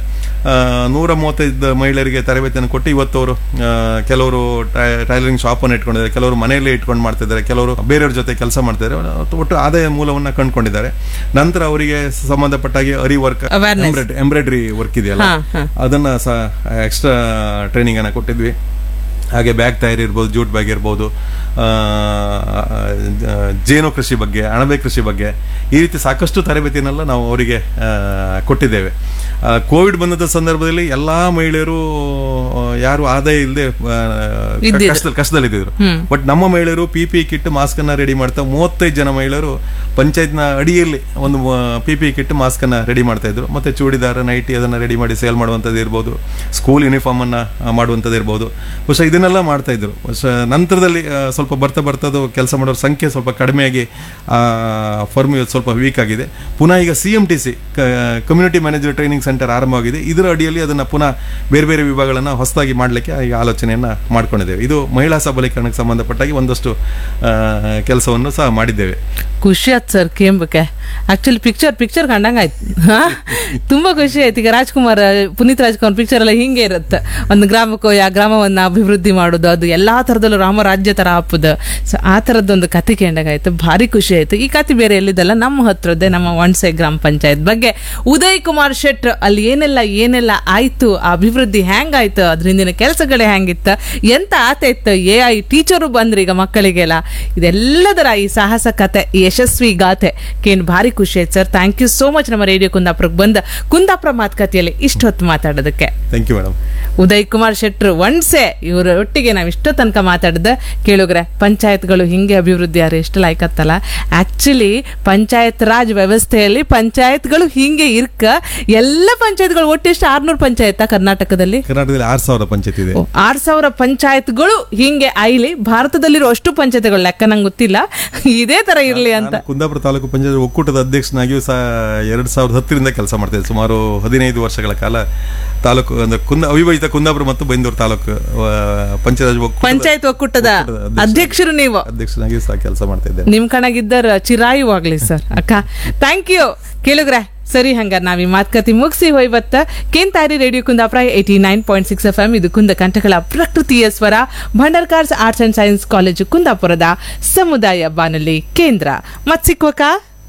135 ಮಹಿಳೆಯರಿಗೆ ತರಬೇತಿಯನ್ನು ಕೊಟ್ಟು ಇವತ್ತು ಅವರು ಕೆಲವರು ಟೈಲರಿಂಗ್ ಶಾಪ್ ಅನ್ನು ಇಟ್ಕೊಂಡಿದ್ದಾರೆ, ಕೆಲವರು ಮನೆಯಲ್ಲೇ ಇಟ್ಕೊಂಡು ಮಾಡ್ತಿದ್ದಾರೆ, ಕೆಲವರು ಬೇರೆಯವ್ರ ಜೊತೆ ಕೆಲಸ ಮಾಡ್ತಿದ್ದಾರೆ, ಒಟ್ಟು ಆದಾಯ ಮೂಲವನ್ನ ಕಂಡುಕೊಂಡಿದ್ದಾರೆ. ನಂತರ ಅವರಿಗೆ ಸಂಬಂಧಪಟ್ಟಾಗಿ ಅರಿ ವರ್ಕ್, ಎಂಬ್ರಾಯ್ಡರಿ ವರ್ಕ್ ಇದೆಯಲ್ಲ, ಅದನ್ನ ಸಹ ಎಕ್ಸ್ಟ್ರಾ ಟ್ರೈನಿಂಗ್ ಅನ್ನ ಕೊಟ್ಟಿದ್ವಿ. ಹಾಗೆ ಬ್ಯಾಗ್ ತಯಾರಿ ಇರ್ಬೋದು, ಜೂಟ್ ಬ್ಯಾಗ್ ಇರ್ಬೋದು, ಜೇನು ಕೃಷಿ ಬಗ್ಗೆ, ಅಣಬೆ ಕೃಷಿ ಬಗ್ಗೆ, ಈ ರೀತಿ ಸಾಕಷ್ಟು ತರಬೇತಿನೆಲ್ಲ ನಾವು ಅವರಿಗೆ ಕೊಟ್ಟಿದ್ದೇವೆ. ಕೋವಿಡ್ ಬಂದ ಸಂದರ್ಭದಲ್ಲಿ ಎಲ್ಲ ಮಹಿಳೆಯರು ಯಾರು ಆದಾಯ ಇಲ್ಲದೆ ಕಷ್ಟದಲ್ಲಿದ್ದರು. ಬಟ್ ನಮ್ಮ ಮಹಿಳೆಯರು PPE ಕಿಟ್ ಮಾಸ್ಕ್ ಅನ್ನ ರೆಡಿ ಮಾಡ್ತಾ 35 ಜನ ಮಹಿಳೆಯರು ಪಂಚಾಯತ್ನ ಅಡಿಯಲ್ಲಿ ಒಂದು PPE ಕಿಟ್ ಮಾಸ್ಕ್ ಅನ್ನ ರೆಡಿ ಮಾಡ್ತಾ ಇದ್ರು. ಮತ್ತೆ ಚೂಡಿದಾರ, ನೈಟಿ ಅದನ್ನ ರೆಡಿ ಮಾಡಿ ಸೇಲ್ ಮಾಡುವಂಥದ್ದು ಇರ್ಬೋದು, ಸ್ಕೂಲ್ ಯೂನಿಫಾರ್ಮ್ ಅನ್ನ ಮಾಡುವಂಥದ್ದು ಇರ್ಬೋದು. ಬಹುಶಃ ಇದನ್ನೆಲ್ಲ ಮಾಡ್ತಾ ಇದ್ರು. ನಂತರದಲ್ಲಿ ಸ್ವಲ್ಪ ಬರ್ತದ್ದು ಕೆಲಸ ಮಾಡೋರ ಸಂಖ್ಯೆ ಸ್ವಲ್ಪ ಕಡಿಮೆಯಾಗಿ ಫರ್ಮ್ ಸ್ವಲ್ಪ ವೀಕ್ ಆಗಿದೆ. ಪುನಃ ಈಗ CMTC community manager training centre ಆರಂಭವಾಗಿದೆ. ಇದರ ಅಡಿಯಲ್ಲಿ ಅದನ್ನ ಪುನಃ ಬೇರೆ ಬೇರೆ ವಿಭಾಗಗಳನ್ನ ಹೊಸದಾಗಿ ಮಾಡಲಿಕ್ಕೆ ಈಗ ಆಲೋಚನೆಯನ್ನ ಮಾಡ್ಕೊಂಡಿದ್ದೇವೆ. ಇದು ಮಹಿಳಾ ಸಬಲೀಕರಣಕ್ಕೆ ಸಂಬಂಧಪಟ್ಟಾಗಿ ಒಂದಷ್ಟು ಕೆಲಸವನ್ನು ಸಹ ಮಾಡಿದ್ದೇವೆ. ಖುಷಿ ಆಯ್ತು ಸರ್ ಕೇಂಬಕ್ಕೆ. Actually picture ಕಂಡಂಗಾಯ್ತು. ತುಂಬಾ ಖುಷಿ ಆಯ್ತು. ಈಗ ಪುನೀತ್ ರಾಜ್ಕುಮಾರ್ ಪಿಕ್ಚರ್ ಎಲ್ಲ ಹಿಂಗೆ ಇರುತ್ತೆ. ಒಂದು ಗ್ರಾಮಕ್ಕೆ ಆ ಗ್ರಾಮವನ್ನ ಅಭಿವೃದ್ಧಿ ಮಾಡೋದು, ಅದು ಎಲ್ಲಾ ತರದಲ್ಲೂ ರಾಮರಾಜ್ಯ ತರ ಹಾಪುದು. ಸೊ ಆ ತರದೊಂದು ಕತೆ ಕೇಂಡಾಗಾಯ್ತು. ಭಾರಿ ಖುಷಿ ಆಯ್ತು. ಈ ಕತೆ ಬೇರೆ ಎಲ್ಲಿದ್ದಲ್ಲ, ನಮ್ಮ ಹತ್ರದ್ದೇ ನಮ್ಮ ವಣ್ಸೆ ಗ್ರಾಮ ಪಂಚಾಯತ್ ಬಗ್ಗೆ ಉದಯ್ ಕುಮಾರ್ ಶೆಟ್ರ್ ಅಲ್ಲಿ ಏನೆಲ್ಲ ಆಯ್ತು, ಆ ಅಭಿವೃದ್ಧಿ ಹೆಂಗಾಯ್ತು, ಅದ್ರಿಂದಿನ ಕೆಲಸಗಳೇ ಹೆಂಗಿತ್ತ, ಎಂತ ಆತೈತ್ತು, AI ಟೀಚರು ಬಂದ್ರಿ ಈಗ ಮಕ್ಕಳಿಗೆಲ್ಲ, ಇದೆಲ್ಲದರ ಈ ಸಾಹಸ ಕತೆ, ಈ ಯಶಸ್ವಿ ಗಾಥೆ ಕೇನ್ ಭಾರಿ ಖುಷಿ ಆಯ್ತು sir. Thank you so much ನಮ್ಮ ರೇಡಿಯೋ ಕುಂದಾಪುರಕ್ಕೆ ಬಂದ ಕುಂದಾಪುರ ಮಾತುಕತೆಯಲ್ಲಿ ಇಷ್ಟೊತ್ತು ಮಾತಾಡೋದಕ್ಕೆ. Thank you madam. Uday Kumar ಶೆಟ್ರ್ ವಣ್ಸೆ ಇವರ ಒಟ್ಟಿಗೆ ನಾವು ಇಷ್ಟೋ ತನಕ ಮಾತಾಡಿದ ಕೇಳುಗ್ರೆ. ಪಂಚಾಯತ್ಗಳು ಹಿಂಗೆ ಅಭಿವೃದ್ಧಿ ಆದ್ರೆ ಎಷ್ಟು ಲಾಯ್ಕತ್ತಲ್ಲ. ಆಕ್ಚುಲಿ ಪಂಚಾಯತ್ ರಾಜ್ ವ್ಯವಸ್ಥೆಯಲ್ಲಿ ಪಂಚಾಯತ್ಗಳು ಹಿಂಗೆ ಇರ್ಕ ಎಲ್ಲ ಪಂಚಾಯತ್ಗಳು ಒಟ್ಟಿಷ್ಟು 600 ಪಂಚಾಯತ್ ಕರ್ನಾಟಕದಲ್ಲಿ 6,000 ಪಂಚಾಯತ್ ಇದೆ. 6,000 ಪಂಚಾಯತ್ಗಳು ಹಿಂಗೆ ಐಲಿ ಭಾರತದಲ್ಲಿರೋ ಅಷ್ಟು ಪಂಚಾಯತ್ಗಳು ಲೆಕ್ಕ ನಂಗೆ ಗೊತ್ತಿಲ್ಲ. ಇದೇ ತರ ಇರ್ಲಿ ಅಂತ ಕುಂದಾಪುರ ತಾಲೂಕು ಪಂಚಾಯತ್ ಒಕ್ಕೂಟದ ಅಧ್ಯಕ್ಷನಾಗಿಯೂ ಸಹ 2010ರಿಂದ ಕೆಲಸ ಮಾಡ್ತಿದ್ದೆ. ಸುಮಾರು 15 ವರ್ಷಗಳ ಕಾಲ ತಾಲೂಕು ಅಂದ್ರೆ ಅವಿಭಜಿತ ಕುಂದಾಪುರ ಮತ್ತು ಬೈಂದೂರು ತಾಲೂಕು ಪಂಚಾಯತ್ ಒಕ್ಕೂಟದ ಅಧ್ಯಕ್ಷರು ನೀವು. ಅಧ್ಯಕ್ಷನಾಗಿ ಸಹ ಕೆಲಸ ಮಾಡ್ತಾ ಇದ್ದೆ. ನಿಮ್ ಕಣಗಿದ್ದರ ಚಿರಾಯುವಾಗ್ಲಿ ಸರ್. ಅಕ್ಕ ಥ್ಯಾಂಕ್ ಯು. ಕೇಳುಗ್ರೆ ಸರಿ, ಹಂಗಾರೆ ನಾವ್ ಈ ಮಾತುಕತೆ ಮುಗಿಸಿ ಹೋಯ್ಬತ್ತ. ಕೇಂತಾರಿ ರೇಡಿಯೋ ಕುಂದಾಪುರ 89.6 FM. ಇದು ಕುಂದ ಕಂಠಗಳ ಪ್ರಕೃತಿಯ ಸ್ವರ. Bhandarkars arts and science college ಕುಂದಾಪುರದ ಸಮುದಾಯ ಬಾನುಲಿ ಕೇಂದ್ರ. ಮತ್ ಸಿಕ್ವಕ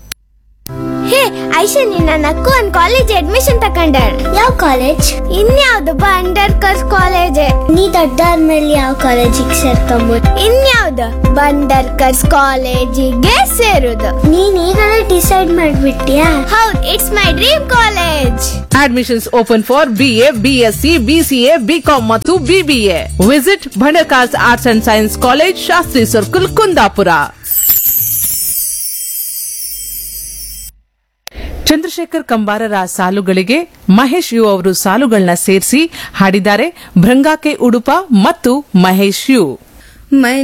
ಹೇ ಐಶಾ, ನನ್ನ ಅಕ್ಕ ಒಂದ್ ಕಾಲೇಜ್ ಅಡ್ಮಿಷನ್ ತಕೊಂಡಾಳ. ಯಾವ ಕಾಲೇಜ್? ಇನ್ಯಾವ್ದು ಬಂಡರ್ಕರ್ಸ್ ಕಾಲೇಜ್. ನೀ ದೊಡ್ಡಾದ್ಮೇಲೆ ಯಾವ ಕಾಲೇಜಿಗೆ ಸೇರ್ಕೊಂಬೋದು? ಇನ್ಯಾವ್ದು ಬಂಡರ್ಕರ್ಸ್ ಕಾಲೇಜಿಗೆ ಸೇರುದು. ನೀನ್ ಈಗಲೇ ಡಿಸೈಡ್ ಮಾಡ್ಬಿಟ್ಟಿಯಾ? ಹೌದು, it's my dream college. Admissions open for BA, BSc, BCA, BCom ಮತ್ತು BBA. Visit Bhandarkars arts and science college, Shastri circle, Kundapura. Chandrashekhar ಕಂಬಾರರ ಸಾಲುಗಳಿಗೆ Mahesh you ಅವರು ಸಾಲುಗಳನ್ನ ಸೇರಿಸಿ ಹಾಡಿದ್ದಾರೆ ಭೃಂಗಾಕೆ ಉಡುಪ ಮತ್ತು ಮಹೇಶ್ ಯು.